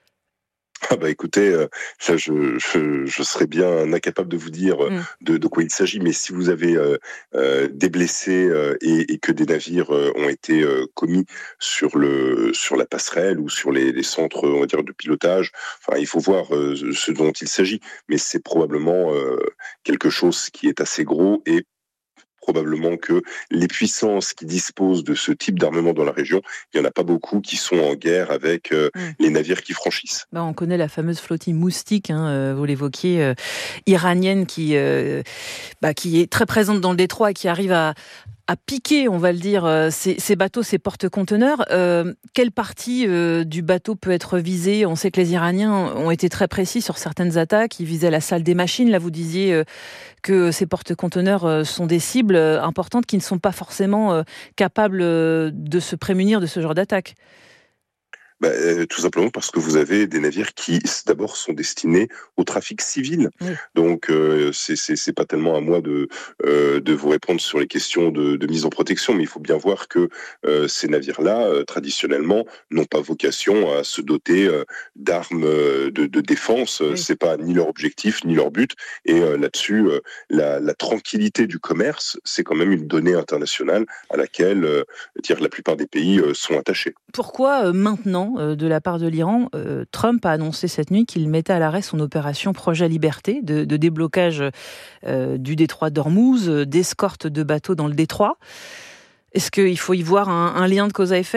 Ah bah écoutez, euh, ça je, je je serais bien incapable de vous dire euh, mm. de, de quoi il s'agit, mais si vous avez euh, euh, des blessés euh, et, et que des navires euh, ont été euh, commis sur le sur la passerelle ou sur les, les centres, on va dire, de pilotage, enfin il faut voir euh, ce dont il s'agit, mais c'est probablement euh, quelque chose qui est assez gros et probablement que les puissances qui disposent de ce type d'armement dans la région, il n'y en a pas beaucoup qui sont en guerre avec euh, mmh. les navires qui franchissent. Bah, on connaît la fameuse flottille moustique, hein, euh, vous l'évoquiez, euh, iranienne, qui, euh, bah, qui est très présente dans le détroit et qui arrive à, à piquer, on va le dire, euh, ces, ces bateaux, ces porte-conteneurs. Euh, quelle partie euh, du bateau peut être visée ? On sait que les Iraniens ont été très précis sur certaines attaques. Ils visaient la salle des machines. Là, vous disiez euh, que ces porte-conteneurs euh, sont des cibles euh, importantes qui ne sont pas forcément euh, capables euh, de se prémunir de ce genre d'attaque. Bah, euh, tout simplement parce que vous avez des navires qui, d'abord, sont destinés au trafic civil. Oui. Donc, euh, c'est, c'est, c'est pas tellement à moi de, euh, de vous répondre sur les questions de, de mise en protection, mais il faut bien voir que euh, ces navires-là, euh, traditionnellement, n'ont pas vocation à se doter euh, d'armes euh, de, de défense. Oui. C'est pas ni leur objectif, ni leur but. Et euh, là-dessus, euh, la, la tranquillité du commerce, c'est quand même une donnée internationale à laquelle euh, dire, la plupart des pays euh, sont attachés. Pourquoi euh, maintenant, euh, de la part de l'Iran, euh, Trump a annoncé cette nuit qu'il mettait à l'arrêt son opération Projet Liberté de, de déblocage euh, du détroit d'Ormuz, euh, d'escorte de bateaux dans le détroit. Est-ce qu'il faut y voir un, un lien de cause à effet ?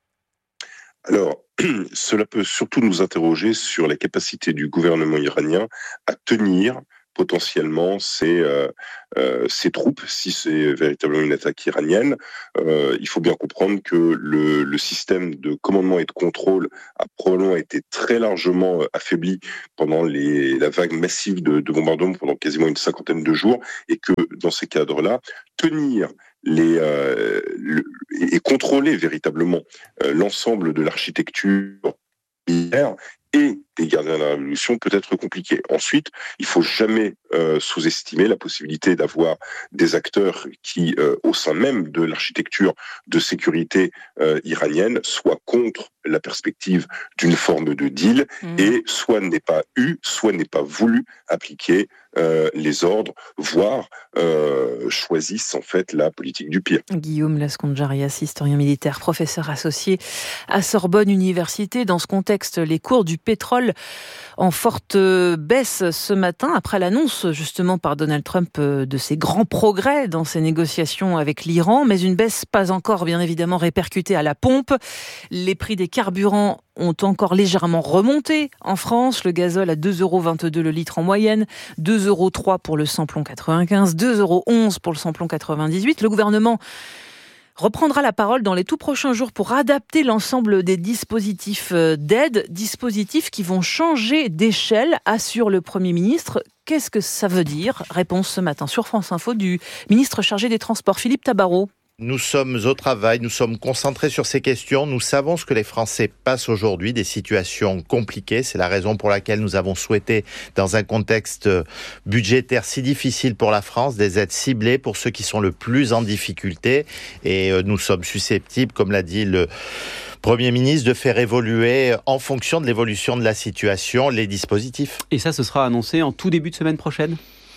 Alors, cela peut surtout nous interroger sur la capacité du gouvernement iranien à tenir potentiellement ces, euh, euh, ces troupes, si c'est véritablement une attaque iranienne. Euh, il faut bien comprendre que le, le système de commandement et de contrôle a probablement été très largement affaibli pendant les, la vague massive de, de bombardements pendant quasiment une cinquantaine de jours, et que dans ces cadres-là, tenir les, euh, le, et contrôler véritablement euh, l'ensemble de l'architecture militaire et des gardiens de la Révolution peut être compliqué. Ensuite, il faut jamais euh, sous-estimer la possibilité d'avoir des acteurs qui, euh, au sein même de l'architecture de sécurité euh, iranienne, soient contre la perspective d'une forme de deal mmh. et soit n'est pas eu, soit n'est pas voulu appliquer euh, les ordres, voire euh, choisissent en fait la politique du pire. Guillaume Lascondjarias, historien militaire, professeur associé à Sorbonne Université. Dans ce contexte, les cours du pétrole en forte baisse ce matin, après l'annonce justement par Donald Trump de ses grands progrès dans ses négociations avec l'Iran, mais une baisse pas encore bien évidemment répercutée à la pompe. Les prix des carburants ont encore légèrement remonté en France. Le gazole à deux euros vingt-deux le litre en moyenne, deux euros trois pour le samplon quatre-vingt-quinze, deux euros onze pour le samplon quatre-vingt-dix-huit. Le gouvernement reprendra la parole dans les tout prochains jours pour adapter l'ensemble des dispositifs d'aide, dispositifs qui vont changer d'échelle, assure le Premier ministre. Qu'est-ce que ça veut dire ? Réponse ce matin sur France Info du ministre chargé des Transports, Philippe Tabarot. Nous sommes au travail, nous sommes concentrés sur ces questions. Nous savons ce que les Français passent aujourd'hui, des situations compliquées. C'est la raison pour laquelle nous avons souhaité, dans un contexte budgétaire si difficile pour la France, des aides ciblées pour ceux qui sont le plus en difficulté. Et nous sommes susceptibles, comme l'a dit le Premier ministre, de faire évoluer, en fonction de l'évolution de la situation, les dispositifs. Et ça, ce sera annoncé en tout début de semaine prochaine ?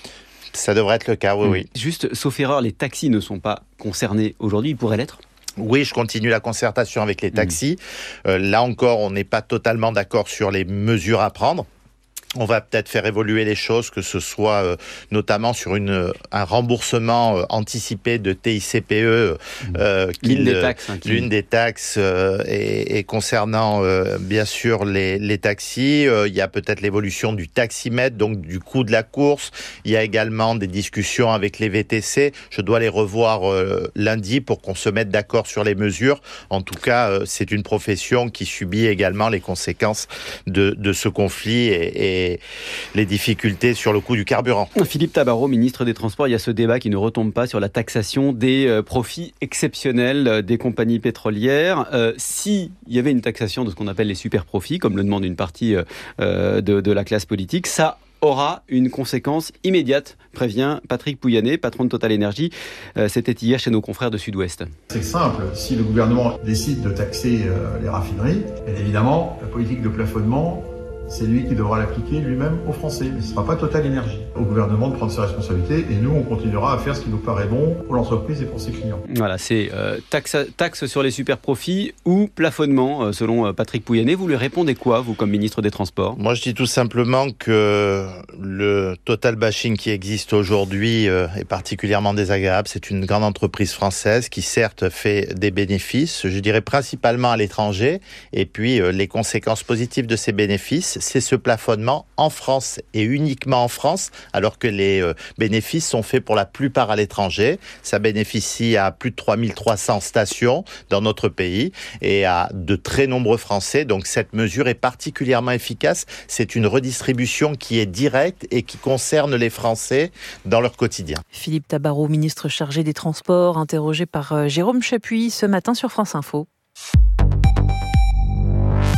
Ça devrait être le cas, oui, mmh. oui. Juste, sauf erreur, les taxis ne sont pas concernés aujourd'hui, ils pourraient l'être ? Oui, je continue la concertation avec les taxis. Mmh. Euh, là encore, on n'est pas totalement d'accord sur les mesures à prendre. On va peut-être faire évoluer les choses, que ce soit euh, notamment sur une, un remboursement euh, anticipé de T I C P E. Euh, l'une des taxes. Hein, qui... L'une des taxes. Euh, et, et concernant, euh, bien sûr, les, les taxis, euh, il y a peut-être l'évolution du taximètre, donc du coût de la course. Il y a également des discussions avec les V T C. Je dois les revoir euh, lundi pour qu'on se mette d'accord sur les mesures. En tout cas, euh, c'est une profession qui subit également les conséquences de, de ce conflit et, et les difficultés sur le coût du carburant. Philippe Tabarot, ministre des Transports, il y a ce débat qui ne retombe pas sur la taxation des euh, profits exceptionnels euh, des compagnies pétrolières. Euh, S'il y avait une taxation de ce qu'on appelle les super profits, comme le demande une partie euh, de, de la classe politique, ça aura une conséquence immédiate, prévient Patrick Pouyanné, patron de Total Energy. Euh, c'était hier chez nos confrères de Sud-Ouest. C'est simple, si le gouvernement décide de taxer euh, les raffineries, bien évidemment, la politique de plafonnement, c'est lui qui devra l'appliquer lui-même aux Français. Mais ce ne sera pas Total Energy. Au gouvernement de prendre ses responsabilités et nous, on continuera à faire ce qui nous paraît bon pour l'entreprise et pour ses clients. Voilà, c'est euh, taxe, taxe sur les super profits ou plafonnement, euh, selon euh, Patrick Pouyanné. Vous lui répondez quoi, vous, comme ministre des Transports ? Moi, je dis tout simplement que le total bashing qui existe aujourd'hui euh, est particulièrement désagréable. C'est une grande entreprise française qui, certes, fait des bénéfices, je dirais principalement à l'étranger. Et puis, euh, les conséquences positives de ces bénéfices, c'est ce plafonnement en France et uniquement en France, alors que les euh, bénéfices sont faits pour la plupart à l'étranger. Ça bénéficie à plus de trois mille trois cents stations dans notre pays et à de très nombreux Français. Donc cette mesure est particulièrement efficace. C'est une redistribution qui est directe et qui concerne les Français dans leur quotidien. Philippe Tabarot, ministre chargé des Transports, interrogé par Jérôme Chapuis ce matin sur France Info.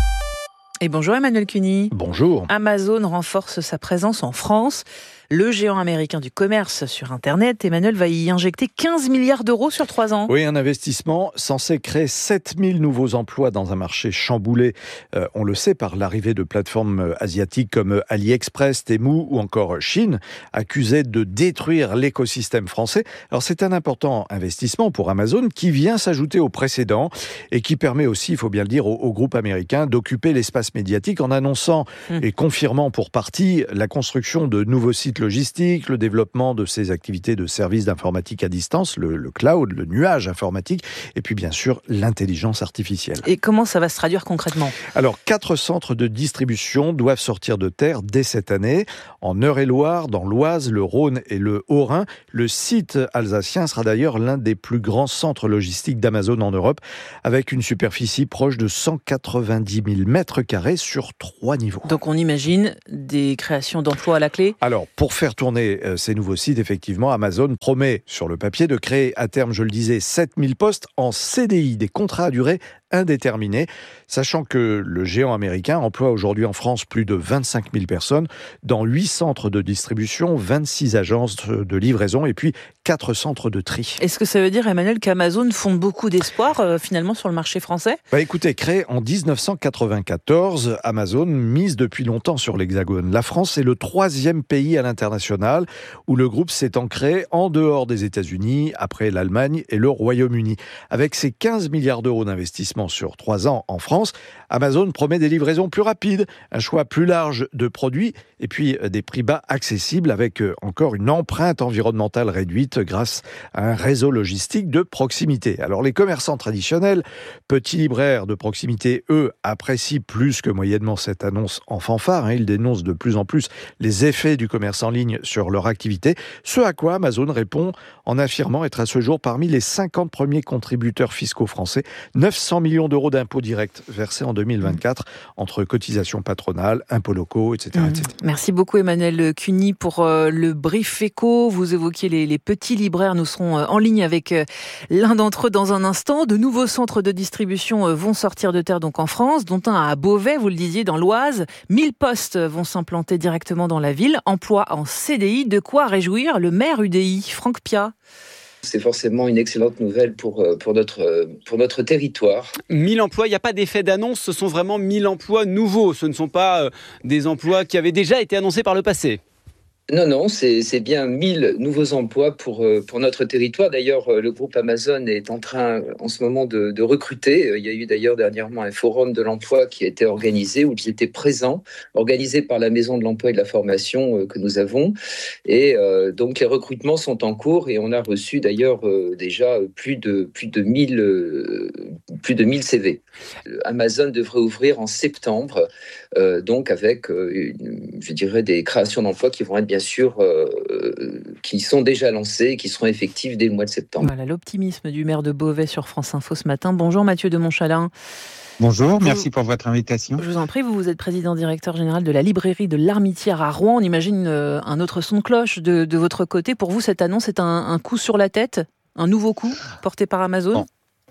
Et bonjour Emmanuel Cuny. Bonjour. Amazon renforce sa présence en France. Le géant américain du commerce sur Internet, Emmanuel, va y injecter quinze milliards d'euros sur trois ans. Oui, un investissement censé créer sept mille nouveaux emplois dans un marché chamboulé, euh, on le sait, par l'arrivée de plateformes asiatiques comme AliExpress, Temu ou encore Chine, accusées de détruire l'écosystème français. Alors c'est un important investissement pour Amazon qui vient s'ajouter au précédent et qui permet aussi, il faut bien le dire, au, au groupe américain d'occuper l'espace médiatique en annonçant mmh. et confirmant pour partie la construction de nouveaux sites logistique, le développement de ces activités de services d'informatique à distance, le, le cloud, le nuage informatique, et puis bien sûr l'intelligence artificielle. Et comment ça va se traduire concrètement ? Alors, quatre centres de distribution doivent sortir de terre dès cette année. En Eure-et-Loire, dans l'Oise, le Rhône et le Haut-Rhin. Le site alsacien sera d'ailleurs l'un des plus grands centres logistiques d'Amazon en Europe, avec une superficie proche de cent quatre-vingt-dix mille mètres carrés sur trois niveaux. Donc on imagine des créations d'emplois à la clé ? Alors, pour faire tourner euh, ces nouveaux sites, effectivement, Amazon promet sur le papier de créer à terme, je le disais, sept mille postes en C D I, des contrats à durée indéterminée, sachant que le géant américain emploie aujourd'hui en France plus de vingt-cinq mille personnes dans huit centres de distribution, vingt-six agences de livraison et puis quatre centres de tri. Est-ce que ça veut dire, Emmanuel, qu'Amazon fonde beaucoup d'espoir euh, finalement sur le marché français ? Bah écoutez, créé en dix-neuf cent quatre-vingt-quatorze, Amazon mise depuis longtemps sur l'Hexagone. La France est le troisième pays à l'international où le groupe s'est ancré en dehors des États-Unis, après l'Allemagne et le Royaume-Uni. Avec ses quinze milliards d'euros d'investissement sur trois ans en France, Amazon promet des livraisons plus rapides, un choix plus large de produits et puis des prix bas accessibles avec encore une empreinte environnementale réduite grâce à un réseau logistique de proximité. Alors les commerçants traditionnels, petits libraires de proximité, eux, apprécient plus que moyennement cette annonce en fanfare. Ils dénoncent de plus en plus les effets du commerce en ligne sur leur activité, ce à quoi Amazon répond en affirmant être à ce jour parmi les cinquante premiers contributeurs fiscaux français, neuf cents millions d'euros d'impôts directs versés en deux mille vingt-quatre entre cotisations patronales, impôts locaux, et cetera, et cetera. Merci beaucoup Emmanuel Cuny pour euh, le brief éco. Vous évoquiez les, les petits libraires. Nous serons euh, en ligne avec euh, l'un d'entre eux dans un instant. De nouveaux centres de distribution euh, vont sortir de terre donc en France, dont un à Beauvais, vous le disiez, dans l'Oise. mille postes vont s'implanter directement dans la ville. Emploi en C D I. De quoi réjouir le maire U D I, Franck Piat. C'est forcément une excellente nouvelle pour, pour, notre, pour notre territoire. mille emplois, il n'y a pas d'effet d'annonce, ce sont vraiment mille emplois nouveaux. Ce ne sont pas des emplois qui avaient déjà été annoncés par le passé. Non, non, c'est, c'est bien mille nouveaux emplois pour, pour notre territoire. D'ailleurs, le groupe Amazon est en train en ce moment de, de recruter. Il y a eu d'ailleurs dernièrement un forum de l'emploi qui a été organisé, où j'étais présent, organisé par la Maison de l'Emploi et de la Formation que nous avons. Et euh, donc, les recrutements sont en cours et on a reçu d'ailleurs euh, déjà plus de, plus de mille, euh, plus de mille C V. Amazon devrait ouvrir en septembre, euh, donc avec, euh, une, je dirais, des créations d'emplois qui vont être bien bien sûr, euh, qui sont déjà lancés et qui seront effectifs dès le mois de septembre. Voilà l'optimisme du maire de Beauvais sur France Info ce matin. Bonjour Mathieu de Montchalin. Bonjour, merci pour votre invitation. Je vous en prie, vous, vous êtes président-directeur général de la librairie de l'Armitière à Rouen. On imagine euh, un autre son de cloche de, de votre côté. Pour vous, cette annonce est un, un coup sur la tête, un nouveau coup porté par Amazon ? Bon.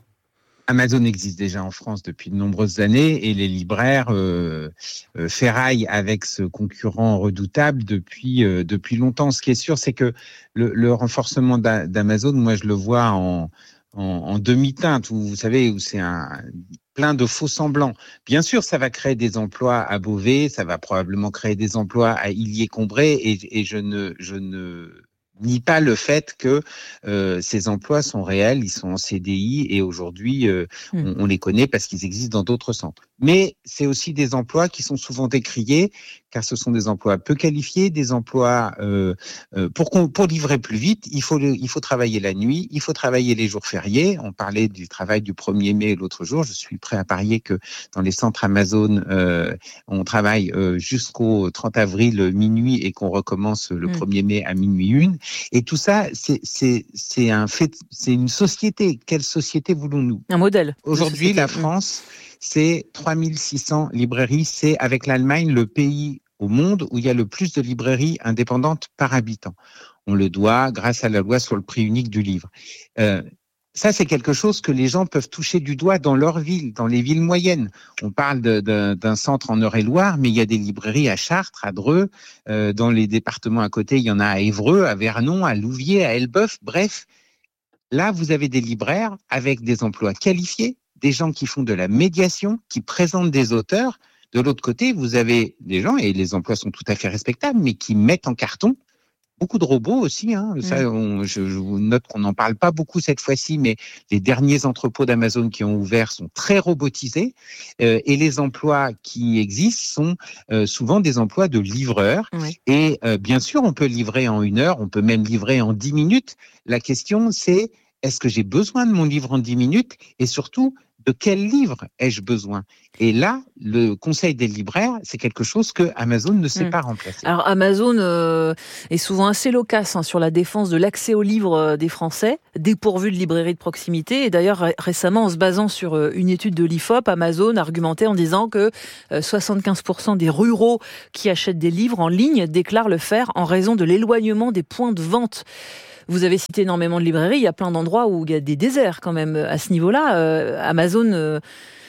Amazon existe déjà en France depuis de nombreuses années et les libraires euh, euh, ferraillent avec ce concurrent redoutable depuis euh, depuis longtemps. Ce qui est sûr, c'est que le, le renforcement d'Amazon, moi je le vois en, en, en demi-teinte, où vous savez, où c'est un plein de faux semblants. Bien sûr, ça va créer des emplois à Beauvais, ça va probablement créer des emplois à Illiers-Combray et, et je ne je ne nie pas le fait que euh, ces emplois sont réels, ils sont en C D I et aujourd'hui euh, mmh. on, on les connaît parce qu'ils existent dans d'autres centres. Mais c'est aussi des emplois qui sont souvent décriés car ce sont des emplois peu qualifiés, des emplois euh, euh, pour pour livrer plus vite, il faut le, il faut travailler la nuit, il faut travailler les jours fériés. On parlait du travail du premier mai l'autre jour. Je suis prêt à parier que dans les centres Amazon, euh, on travaille euh, jusqu'au trente avril minuit et qu'on recommence le mmh. premier mai à minuit une. Et tout ça, c'est c'est c'est un fait, c'est une société. Quelle société voulons-nous ? Un modèle. Aujourd'hui, la France, c'est trois mille six cents librairies. C'est avec l'Allemagne le pays au monde où il y a le plus de librairies indépendantes par habitant. On le doit grâce à la loi sur le prix unique du livre. Euh, Ça, c'est quelque chose que les gens peuvent toucher du doigt dans leur ville, dans les villes moyennes. On parle de, de, d'un centre en Eure-et-Loire, mais il y a des librairies à Chartres, à Dreux, euh, dans les départements à côté, il y en a à Évreux, à Vernon, à Louviers, à Elbeuf. Bref, là, vous avez des libraires avec des emplois qualifiés, des gens qui font de la médiation, qui présentent des auteurs. De l'autre côté, vous avez des gens, et les emplois sont tout à fait respectables, mais qui mettent en carton. Beaucoup de robots aussi, hein. Ça, on, je, je vous note qu'on n'en parle pas beaucoup cette fois-ci, mais les derniers entrepôts d'Amazon qui ont ouvert sont très robotisés, euh, et les emplois qui existent sont euh, souvent des emplois de livreurs. Oui. Et euh, bien sûr, on peut livrer en une heure, on peut même livrer en dix minutes. La question, c'est est-ce que j'ai besoin de mon livre en dix minutes, et surtout, de quel livre ai-je besoin? Et là, le conseil des libraires, c'est quelque chose que Amazon ne sait mmh. pas remplacer. Alors Amazon euh, est souvent assez loquace hein, sur la défense de l'accès aux livres des Français, dépourvus de librairies de proximité. Et d'ailleurs, ré- récemment, en se basant sur une étude de l'I F O P, Amazon argumentait en disant que euh, soixante-quinze pour cent des ruraux qui achètent des livres en ligne déclarent le faire en raison de l'éloignement des points de vente. Vous avez cité énormément de librairies, il y a plein d'endroits où il y a des déserts quand même à ce niveau-là. Euh, Amazon euh,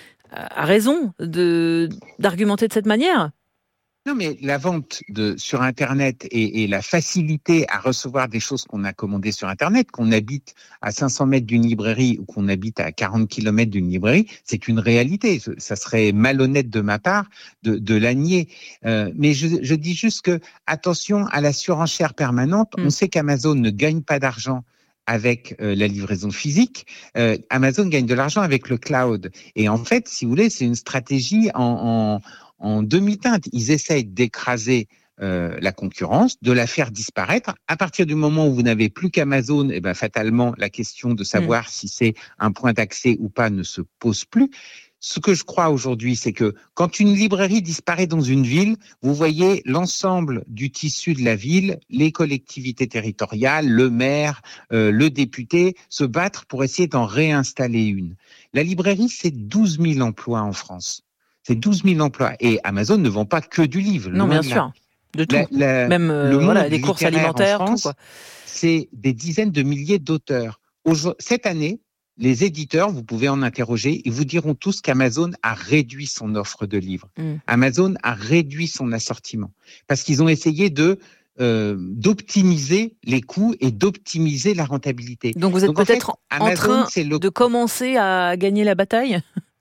a raison de, d'argumenter de cette manière. Non, mais la vente de, sur Internet et, et la facilité à recevoir des choses qu'on a commandées sur Internet, qu'on habite à cinq cents mètres d'une librairie ou qu'on habite à quarante kilomètres d'une librairie, c'est une réalité. Ça serait malhonnête de ma part de, de la nier. Euh, mais je, je dis juste que, attention à la surenchère permanente. Mmh. On sait qu'Amazon ne gagne pas d'argent avec euh, la livraison physique. Euh, Amazon gagne de l'argent avec le cloud. Et en fait, si vous voulez, c'est une stratégie en... en En demi-teinte, ils essayent d'écraser euh, la concurrence, de la faire disparaître. À partir du moment où vous n'avez plus qu'Amazon, eh ben fatalement, la question de savoir mmh. si c'est un point d'accès ou pas ne se pose plus. Ce que je crois aujourd'hui, c'est que quand une librairie disparaît dans une ville, vous voyez l'ensemble du tissu de la ville, les collectivités territoriales, le maire, euh, le député, se battre pour essayer d'en réinstaller une. La librairie, c'est douze mille emplois en France. C'est douze mille emplois. Et Amazon ne vend pas que du livre. Non, bien sûr. De tout. La, la, Même euh, le voilà, les courses alimentaires, France, tout, quoi. C'est des dizaines de milliers d'auteurs. Cette année, les éditeurs, vous pouvez en interroger, ils vous diront tous qu'Amazon a réduit son offre de livres. Mm. Amazon a réduit son assortiment. Parce qu'ils ont essayé de Euh, d'optimiser les coûts et d'optimiser la rentabilité. Donc vous êtes Donc, peut-être en, fait, Amazon, en train le... de commencer à gagner la bataille ?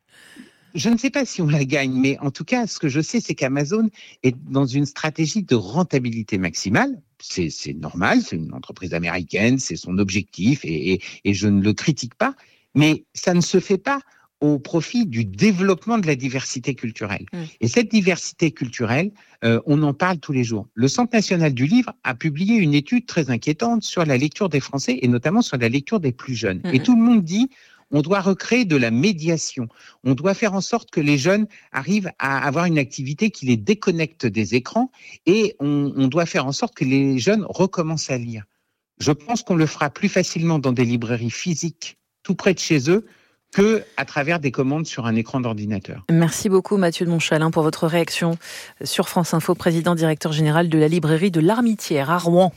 Je ne sais pas si on la gagne, mais en tout cas, ce que je sais, c'est qu'Amazon est dans une stratégie de rentabilité maximale. C'est, c'est normal, c'est une entreprise américaine, c'est son objectif et, et, et je ne le critique pas, mais ça ne se fait pas au profit du développement de la diversité culturelle. Mmh. Et cette diversité culturelle, euh, on en parle tous les jours. Le Centre national du livre a publié une étude très inquiétante sur la lecture des Français et notamment sur la lecture des plus jeunes. Mmh. Et tout le monde dit on doit recréer de la médiation. On doit faire en sorte que les jeunes arrivent à avoir une activité qui les déconnecte des écrans et on, on doit faire en sorte que les jeunes recommencent à lire. Je pense qu'on le fera plus facilement dans des librairies physiques tout près de chez eux que à travers des commandes sur un écran d'ordinateur. Merci beaucoup Mathieu de Montchalin pour votre réaction sur France Info, président directeur général de la librairie de l'Armitière à Rouen.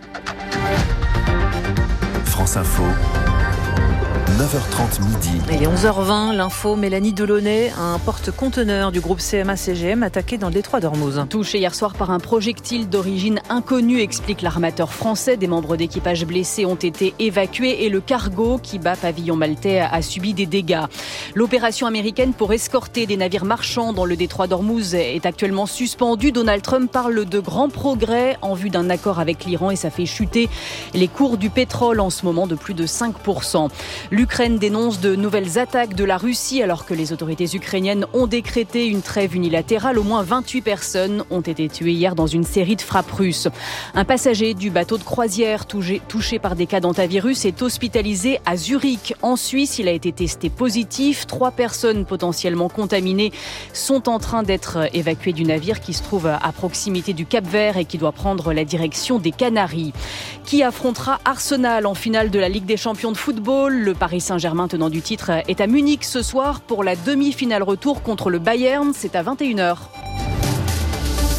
France Info. neuf heures trente midi. Il est onze heures vingt, l'info, Mélanie Delaunay, un porte-conteneur du groupe C M A C G M attaqué dans le détroit d'Ormuz. Touché hier soir par un projectile d'origine inconnue, explique l'armateur français. Des membres d'équipage blessés ont été évacués et le cargo qui bat pavillon maltais a subi des dégâts. L'opération américaine pour escorter des navires marchands dans le détroit d'Ormuz est actuellement suspendue. Donald Trump parle de grands progrès en vue d'un accord avec l'Iran et ça fait chuter les cours du pétrole en ce moment de plus de cinq pour cent. L'Ukraine dénonce de nouvelles attaques de la Russie alors que les autorités ukrainiennes ont décrété une trêve unilatérale. Au moins vingt-huit personnes ont été tuées hier dans une série de frappes russes. Un passager du bateau de croisière touché, touché par des cas d'hantavirus est hospitalisé à Zurich. En Suisse, il a été testé positif. Trois personnes potentiellement contaminées sont en train d'être évacuées du navire qui se trouve à proximité du Cap-Vert et qui doit prendre la direction des Canaries. Qui affrontera Arsenal en finale de la Ligue des Champions de football? Le Paris Saint-Germain, tenant du titre, est à Munich ce soir pour la demi-finale retour contre le Bayern. C'est à vingt et une heures.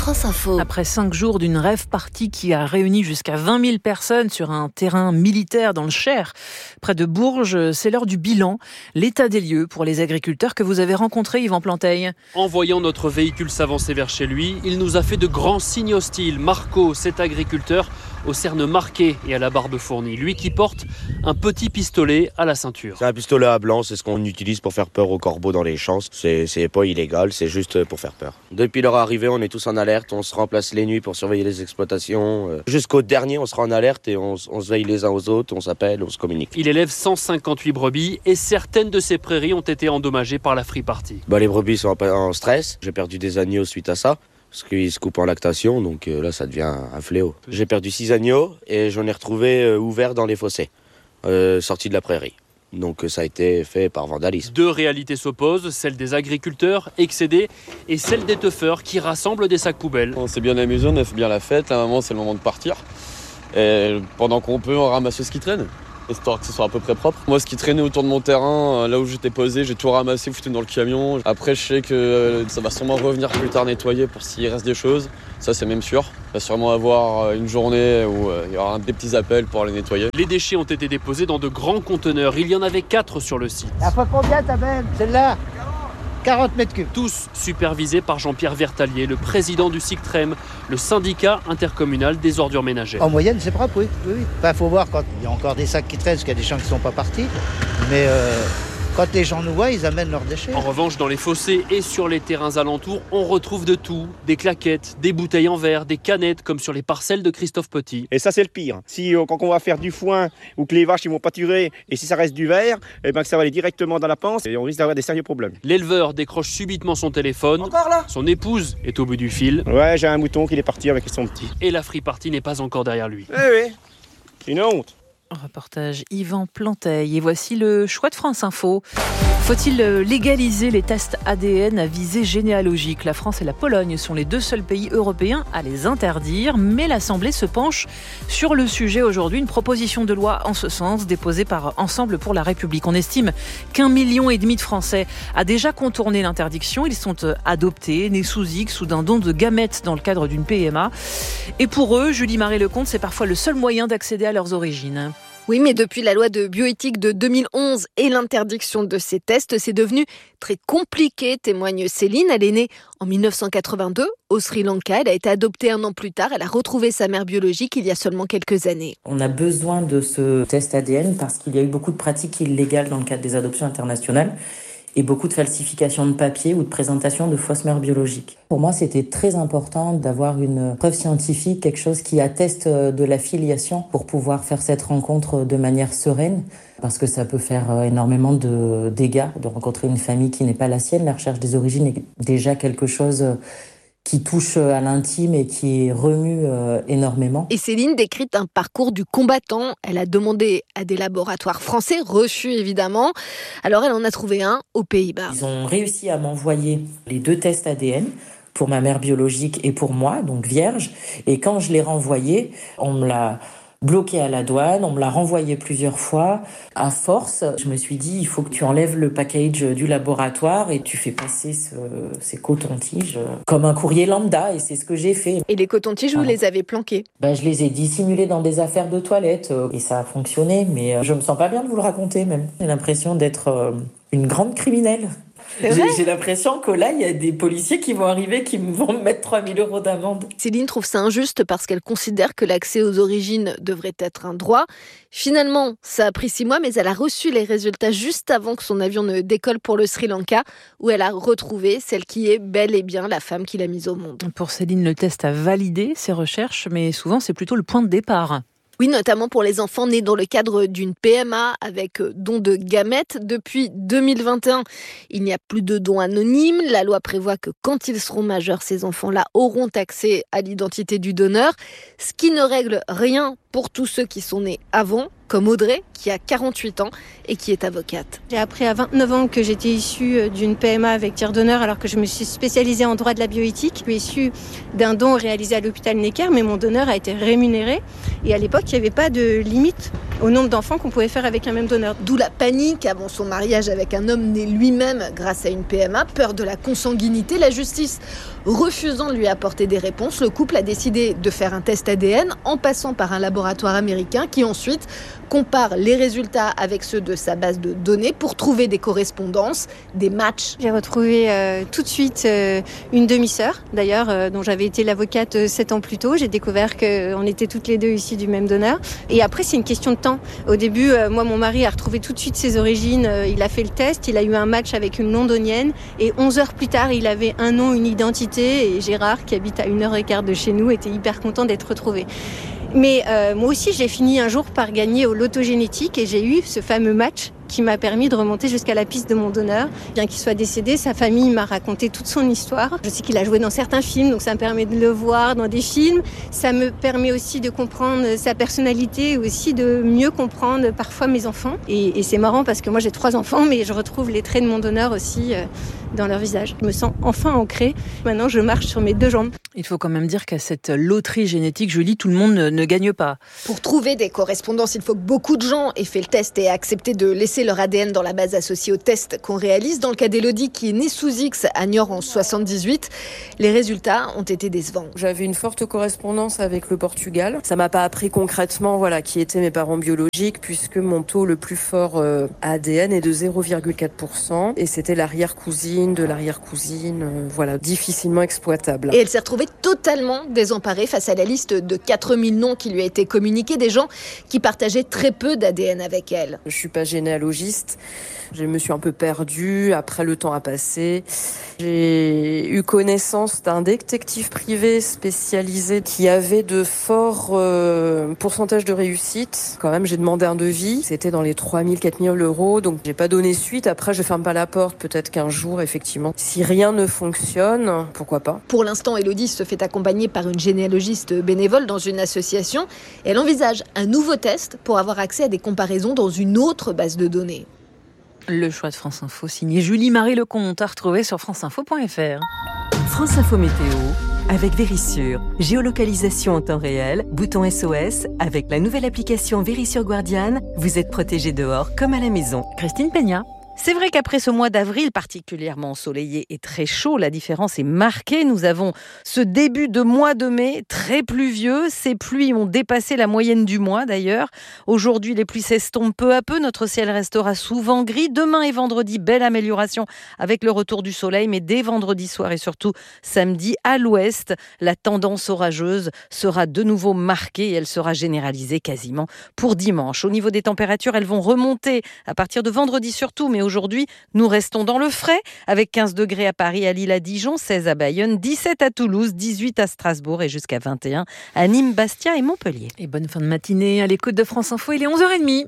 France Info. Après cinq jours d'une rave party qui a réuni jusqu'à vingt mille personnes sur un terrain militaire dans le Cher, près de Bourges, c'est l'heure du bilan, l'état des lieux pour les agriculteurs que vous avez rencontrés, Yvan Planteil. En voyant notre véhicule s'avancer vers chez lui, il nous a fait de grands signes hostiles. Marco, cet agriculteur, aux cernes marquées et à la barbe fournie. Lui qui porte un petit pistolet à la ceinture. C'est un pistolet à blanc, c'est ce qu'on utilise pour faire peur aux corbeaux dans les champs. C'est, c'est pas illégal, c'est juste pour faire peur. Depuis leur arrivée, on est tous en alerte, on se remplace les nuits pour surveiller les exploitations. Jusqu'au dernier, on sera en alerte et on, on se veille les uns aux autres, on s'appelle, on se communique. Il élève cent cinquante-huit brebis et certaines de ces prairies ont été endommagées par la free party. Bah, les brebis sont en, en stress, j'ai perdu des agneaux suite à ça. Parce qu'ils se coupent en lactation, donc euh, là ça devient un fléau. J'ai perdu six agneaux et j'en ai retrouvé euh, ouverts dans les fossés, euh, sortis de la prairie. Donc euh, ça a été fait par vandalisme. Deux réalités s'opposent, celle des agriculteurs excédés et celle des teufeurs qui rassemblent des sacs poubelles. On s'est bien amusé, on a fait bien la fête, là moment c'est le moment de partir. Et pendant qu'on peut, on ramasse ce qui traîne, histoire que ce soit à peu près propre. Moi, ce qui traînait autour de mon terrain, là où j'étais posé, j'ai tout ramassé, foutu dans le camion. Après, je sais que ça va sûrement revenir plus tard nettoyer pour s'il reste des choses. Ça, c'est même sûr. Il va sûrement avoir une journée où il y aura des petits appels pour les nettoyer. Les déchets ont été déposés dans de grands conteneurs. Il y en avait quatre sur le site. Elle fait combien ta belle? Celle-là quarante mètres cubes. Tous supervisés par Jean-Pierre Vertalier, le président du SICTREM, le syndicat intercommunal des ordures ménagères. En moyenne, c'est propre, oui. oui, oui. Enfin, faut voir quand il y a encore des sacs qui traînent, parce qu'il y a des gens qui ne sont pas partis. Mais euh, quand les gens nous voient, ils amènent leurs déchets. En revanche, dans les fossés et sur les terrains alentours, on retrouve de tout. Des claquettes, des bouteilles en verre, des canettes, comme sur les parcelles de Christophe Petit. Et ça, c'est le pire. Si euh, quand on va faire du foin ou que les vaches ne vont pas tuer, et si ça reste du verre, eh ben, que ça va aller directement dans la panse et on risque d'avoir des sérieux problèmes. L'éleveur décroche subitement son téléphone. Encore là ? Son épouse est au bout du fil. Ouais, j'ai un mouton qui est parti avec son petit. Et la free party n'est pas encore derrière lui. Eh oui, c'est une honte. Reportage Yvan Planteil. Et voici le choix de France Info. Faut-il légaliser les tests A D N à visée généalogique? La France et la Pologne sont les deux seuls pays européens à les interdire, mais l'Assemblée se penche sur le sujet aujourd'hui. Une proposition de loi en ce sens déposée par Ensemble pour la République. On estime qu'un million et demi de Français a déjà contourné l'interdiction. Ils sont adoptés, nés sous X ou d'un don de gamètes dans le cadre d'une P M A. Et pour eux, Julie Marie-Lecomte, c'est parfois le seul moyen d'accéder à leurs origines. Oui, mais depuis la loi de bioéthique de deux mille onze et l'interdiction de ces tests, c'est devenu très compliqué, témoigne Céline. Elle est née en mille neuf cent quatre-vingt-deux au Sri Lanka. Elle a été adoptée un an plus tard. Elle a retrouvé sa mère biologique il y a seulement quelques années. On a besoin de ce test A D N parce qu'il y a eu beaucoup de pratiques illégales dans le cadre des adoptions internationales et beaucoup de falsifications de papier ou de présentation de fausses mères biologiques. Pour moi, c'était très important d'avoir une preuve scientifique, quelque chose qui atteste de la filiation pour pouvoir faire cette rencontre de manière sereine, parce que ça peut faire énormément de dégâts de rencontrer une famille qui n'est pas la sienne. La recherche des origines est déjà quelque chose qui touche à l'intime et qui remue euh, énormément. Et Céline décrit un parcours du combattant. Elle a demandé à des laboratoires français, reçus évidemment. Alors elle en a trouvé un aux Pays-Bas. Ils ont réussi à m'envoyer les deux tests A D N pour ma mère biologique et pour moi, donc vierge. Et quand je l'ai renvoyé, on me l'a bloqué à la douane, on me l'a renvoyé plusieurs fois. À force, je me suis dit, il faut que tu enlèves le package du laboratoire et tu fais passer ce, ces cotons-tiges comme un courrier lambda, et c'est ce que j'ai fait. Et les cotons-tiges, vous ah. les avez planqués? Ben, je les ai dissimulés dans des affaires de toilette et ça a fonctionné, mais je me sens pas bien de vous le raconter même. J'ai l'impression d'être une grande criminelle. J'ai, j'ai l'impression que là, il y a des policiers qui vont arriver, qui vont me mettre trois mille euros d'amende. Céline trouve ça injuste parce qu'elle considère que l'accès aux origines devrait être un droit. Finalement, ça a pris six mois, mais elle a reçu les résultats juste avant que son avion ne décolle pour le Sri Lanka, où elle a retrouvé celle qui est bel et bien la femme qui l'a mise au monde. Pour Céline, le test a validé ses recherches, mais souvent, c'est plutôt le point de départ. Oui, notamment pour les enfants nés dans le cadre d'une P M A avec don de gamètes. Depuis deux mille vingt et un, il n'y a plus de dons anonymes. La loi prévoit que quand ils seront majeurs, ces enfants-là auront accès à l'identité du donneur, ce qui ne règle rien pour tous ceux qui sont nés avant, comme Audrey, qui a quarante-huit ans et qui est avocate. J'ai appris à vingt-neuf ans que j'étais issue d'une P M A avec tiers donneur, alors que je me suis spécialisée en droit de la bioéthique. Je suis issue d'un don réalisé à l'hôpital Necker, mais mon donneur a été rémunéré. Et à l'époque, il n'y avait pas de limite au nombre d'enfants qu'on pouvait faire avec un même donneur. D'où la panique avant son mariage avec un homme né lui-même grâce à une P M A, peur de la consanguinité. La justice refusant de lui apporter des réponses, le couple a décidé de faire un test A D N en passant par un laboratoire américain qui ensuite compare les résultats avec ceux de sa base de données pour trouver des correspondances, des matchs. J'ai retrouvé euh, tout de suite euh, une demi-sœur, d'ailleurs, euh, dont j'avais été l'avocate euh, sept ans plus tôt. J'ai découvert qu'on était toutes les deux issues du même donneur. Et après, c'est une question de temps. Au début, euh, moi, mon mari a retrouvé tout de suite ses origines. Euh, il a fait le test, il a eu un match avec une londonienne. Et onze heures plus tard, il avait un nom, une identité. Et Gérard, qui habite à une heure et quart de chez nous, était hyper content d'être retrouvé. Mais euh, moi aussi, j'ai fini un jour par gagner au loto génétique et j'ai eu ce fameux match qui m'a permis de remonter jusqu'à la piste de mon donneur. Bien qu'il soit décédé, sa famille m'a raconté toute son histoire. Je sais qu'il a joué dans certains films, donc ça me permet de le voir dans des films. Ça me permet aussi de comprendre sa personnalité, aussi de mieux comprendre parfois mes enfants. Et, et c'est marrant parce que moi j'ai trois enfants, mais je retrouve les traits de mon donneur aussi euh, dans leur visage. Je me sens enfin ancrée. Maintenant, je marche sur mes deux jambes. Il faut quand même dire qu'à cette loterie génétique, Julie, tout le monde ne, ne gagne pas. Pour trouver des correspondances, il faut que beaucoup de gens aient fait le test et accepté de laisser leur A D N dans la base associée au test qu'on réalise. Dans le cas d'Élodie, qui est née sous X à Niort en soixante-dix-huit, les résultats ont été décevants. J'avais une forte correspondance avec le Portugal. Ça m'a pas appris concrètement, voilà, qui étaient mes parents biologiques, puisque mon taux le plus fort euh, A D N est de zéro virgule quatre pour cent et c'était l'arrière-cousine de l'arrière-cousine, euh, voilà, difficilement exploitable. Et elle s'est retrouvée totalement désemparée face à la liste de quatre mille noms qui lui a été communiquée, des gens qui partageaient très peu d'A D N avec elle. Je suis pas généalogiste, je me suis un peu perdue, après le temps a passé. J'ai eu connaissance d'un détective privé spécialisé qui avait de forts euh, pourcentages de réussite. Quand même, j'ai demandé un devis, c'était dans les trois mille, quatre mille euros, donc j'ai pas donné suite. Après, je ferme pas la porte, peut-être qu'un jour, effectivement, si rien ne fonctionne, pourquoi pas. Pour l'instant, Élodie se fait accompagner par une généalogiste bénévole dans une association. Elle envisage un nouveau test pour avoir accès à des comparaisons dans une autre base de données. Le choix de France Info, signé Julie-Marie Lecomte, à retrouver sur franceinfo point f r. France Info Météo, avec Vérissure. Géolocalisation en temps réel, bouton S O S. Avec la nouvelle application Vérissure Guardian, vous êtes protégé dehors comme à la maison. Christine Peña. C'est vrai qu'après ce mois d'avril particulièrement ensoleillé et très chaud, la différence est marquée. Nous avons ce début de mois de mai très pluvieux. Ces pluies ont dépassé la moyenne du mois d'ailleurs. Aujourd'hui, les pluies s'estompent peu à peu. Notre ciel restera souvent gris. Demain et vendredi, belle amélioration avec le retour du soleil. Mais dès vendredi soir et surtout samedi, à l'ouest, la tendance orageuse sera de nouveau marquée et elle sera généralisée quasiment pour dimanche. Au niveau des températures, elles vont remonter à partir de vendredi surtout, mais aujourd'hui, nous restons dans le frais avec quinze degrés à Paris, à Lille, à Dijon, seize à Bayonne, dix-sept à Toulouse, dix-huit à Strasbourg et jusqu'à vingt et un à Nîmes, Bastia et Montpellier. Et bonne fin de matinée à l'écoute de France Info, il est onze heures trente.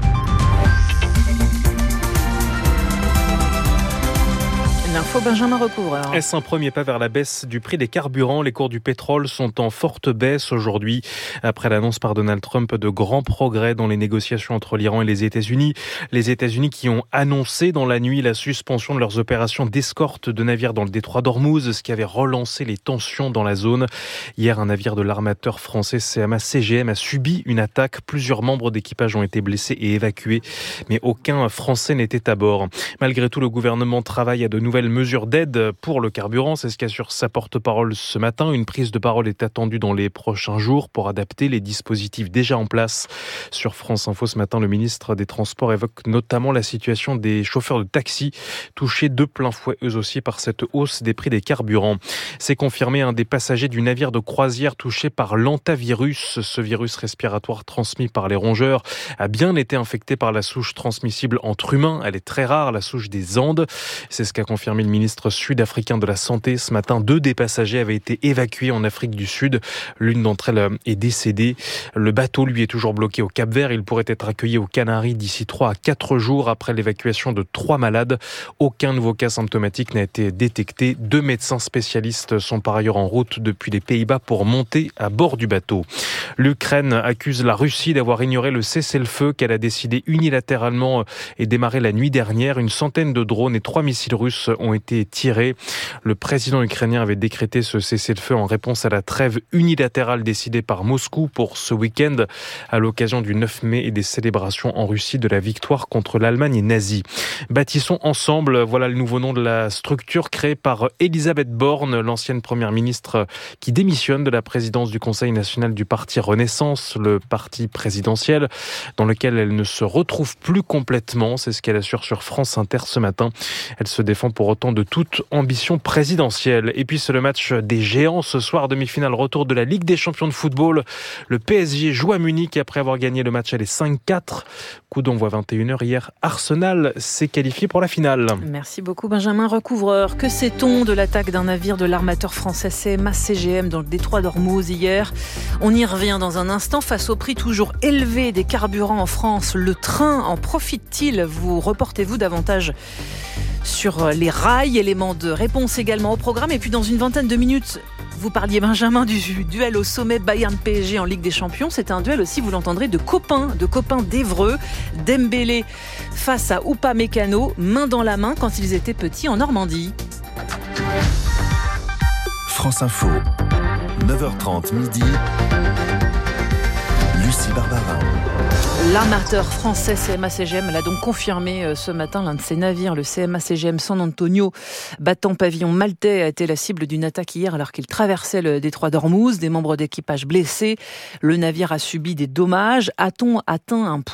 L'info Benjamin Recouvreur. Est-ce un premier pas vers la baisse du prix des carburants ? Les cours du pétrole sont en forte baisse aujourd'hui. Après l'annonce par Donald Trump de grands progrès dans les négociations entre l'Iran et les États-Unis. Les États-Unis qui ont annoncé dans la nuit la suspension de leurs opérations d'escorte de navires dans le détroit d'Ormuz, ce qui avait relancé les tensions dans la zone. Hier, un navire de l'armateur français C M A C G M a subi une attaque. Plusieurs membres d'équipage ont été blessés et évacués, mais aucun Français n'était à bord. Malgré tout, le gouvernement travaille à de nouvelles mesures d'aide pour le carburant. C'est ce qu'assure sa porte-parole ce matin. Une prise de parole est attendue dans les prochains jours pour adapter les dispositifs déjà en place. Sur France Info ce matin, le ministre des Transports évoque notamment la situation des chauffeurs de taxi, touchés de plein fouet eux aussi par cette hausse des prix des carburants. C'est confirmé, un des passagers du navire de croisière touché par l'hantavirus, ce virus respiratoire transmis par les rongeurs, a bien été infecté par la souche transmissible entre humains. Elle est très rare, la souche des Andes. C'est ce qu'a confirmé le ministre sud-africain de la Santé ce matin. Deux des passagers avaient été évacués en Afrique du Sud. L'une d'entre elles est décédée. Le bateau, lui, est toujours bloqué au Cap-Vert. Il pourrait être accueilli aux Canaries d'ici trois à quatre jours après l'évacuation de trois malades. Aucun nouveau cas symptomatique n'a été détecté. Deux médecins spécialistes sont par ailleurs en route depuis les Pays-Bas pour monter à bord du bateau. L'Ukraine accuse la Russie d'avoir ignoré le cessez-le-feu qu'elle a décidé unilatéralement et démarré la nuit dernière. Une centaine de drones et trois missiles russes ont été tirés. Le président ukrainien avait décrété ce cessez-le-feu en réponse à la trêve unilatérale décidée par Moscou pour ce week-end à l'occasion du neuf mai et des célébrations en Russie de la victoire contre l'Allemagne nazie. Bâtissons ensemble, voilà le nouveau nom de la structure créée par Elisabeth Borne, l'ancienne première ministre qui démissionne de la présidence du Conseil national du parti Renaissance, le parti présidentiel dans lequel elle ne se retrouve plus complètement. C'est ce qu'elle assure sur France Inter ce matin. Elle se défend pour autant de toute ambition présidentielle. Et puis c'est le match des géants ce soir, demi-finale retour de la Ligue des champions de football. Le P S G joue à Munich après avoir gagné le match aller cinq quatre. Coup d'envoi vingt et une heures hier. Arsenal s'est qualifié pour la finale. Merci beaucoup Benjamin Recouvreur. Que sait-on de l'attaque d'un navire de l'armateur français C M A C G M dans le détroit d'Ormuz hier? On y revient dans un instant. Face au prix toujours élevé des carburants en France, le train en profite-t-il? Vous reportez-vous davantage sur les rails? Élément de réponse également au programme. Et puis dans une vingtaine de minutes, vous parliez Benjamin du duel au sommet Bayern-P S G en Ligue des Champions. C'est un duel aussi, vous l'entendrez, de copains, de copains d'Évreux. Dembélé face à Upamecano, main dans la main quand ils étaient petits en Normandie. France Info, neuf heures trente midi. Lucie Barbara. L'armateur français C M A C G M l'a donc confirmé ce matin. L'un de ses navires, le C M A C G M San Antonio, battant pavillon maltais, a été la cible d'une attaque hier alors qu'il traversait le détroit d'Ormuz. Des membres d'équipage blessés. Le navire a subi des dommages. A-t-on atteint un point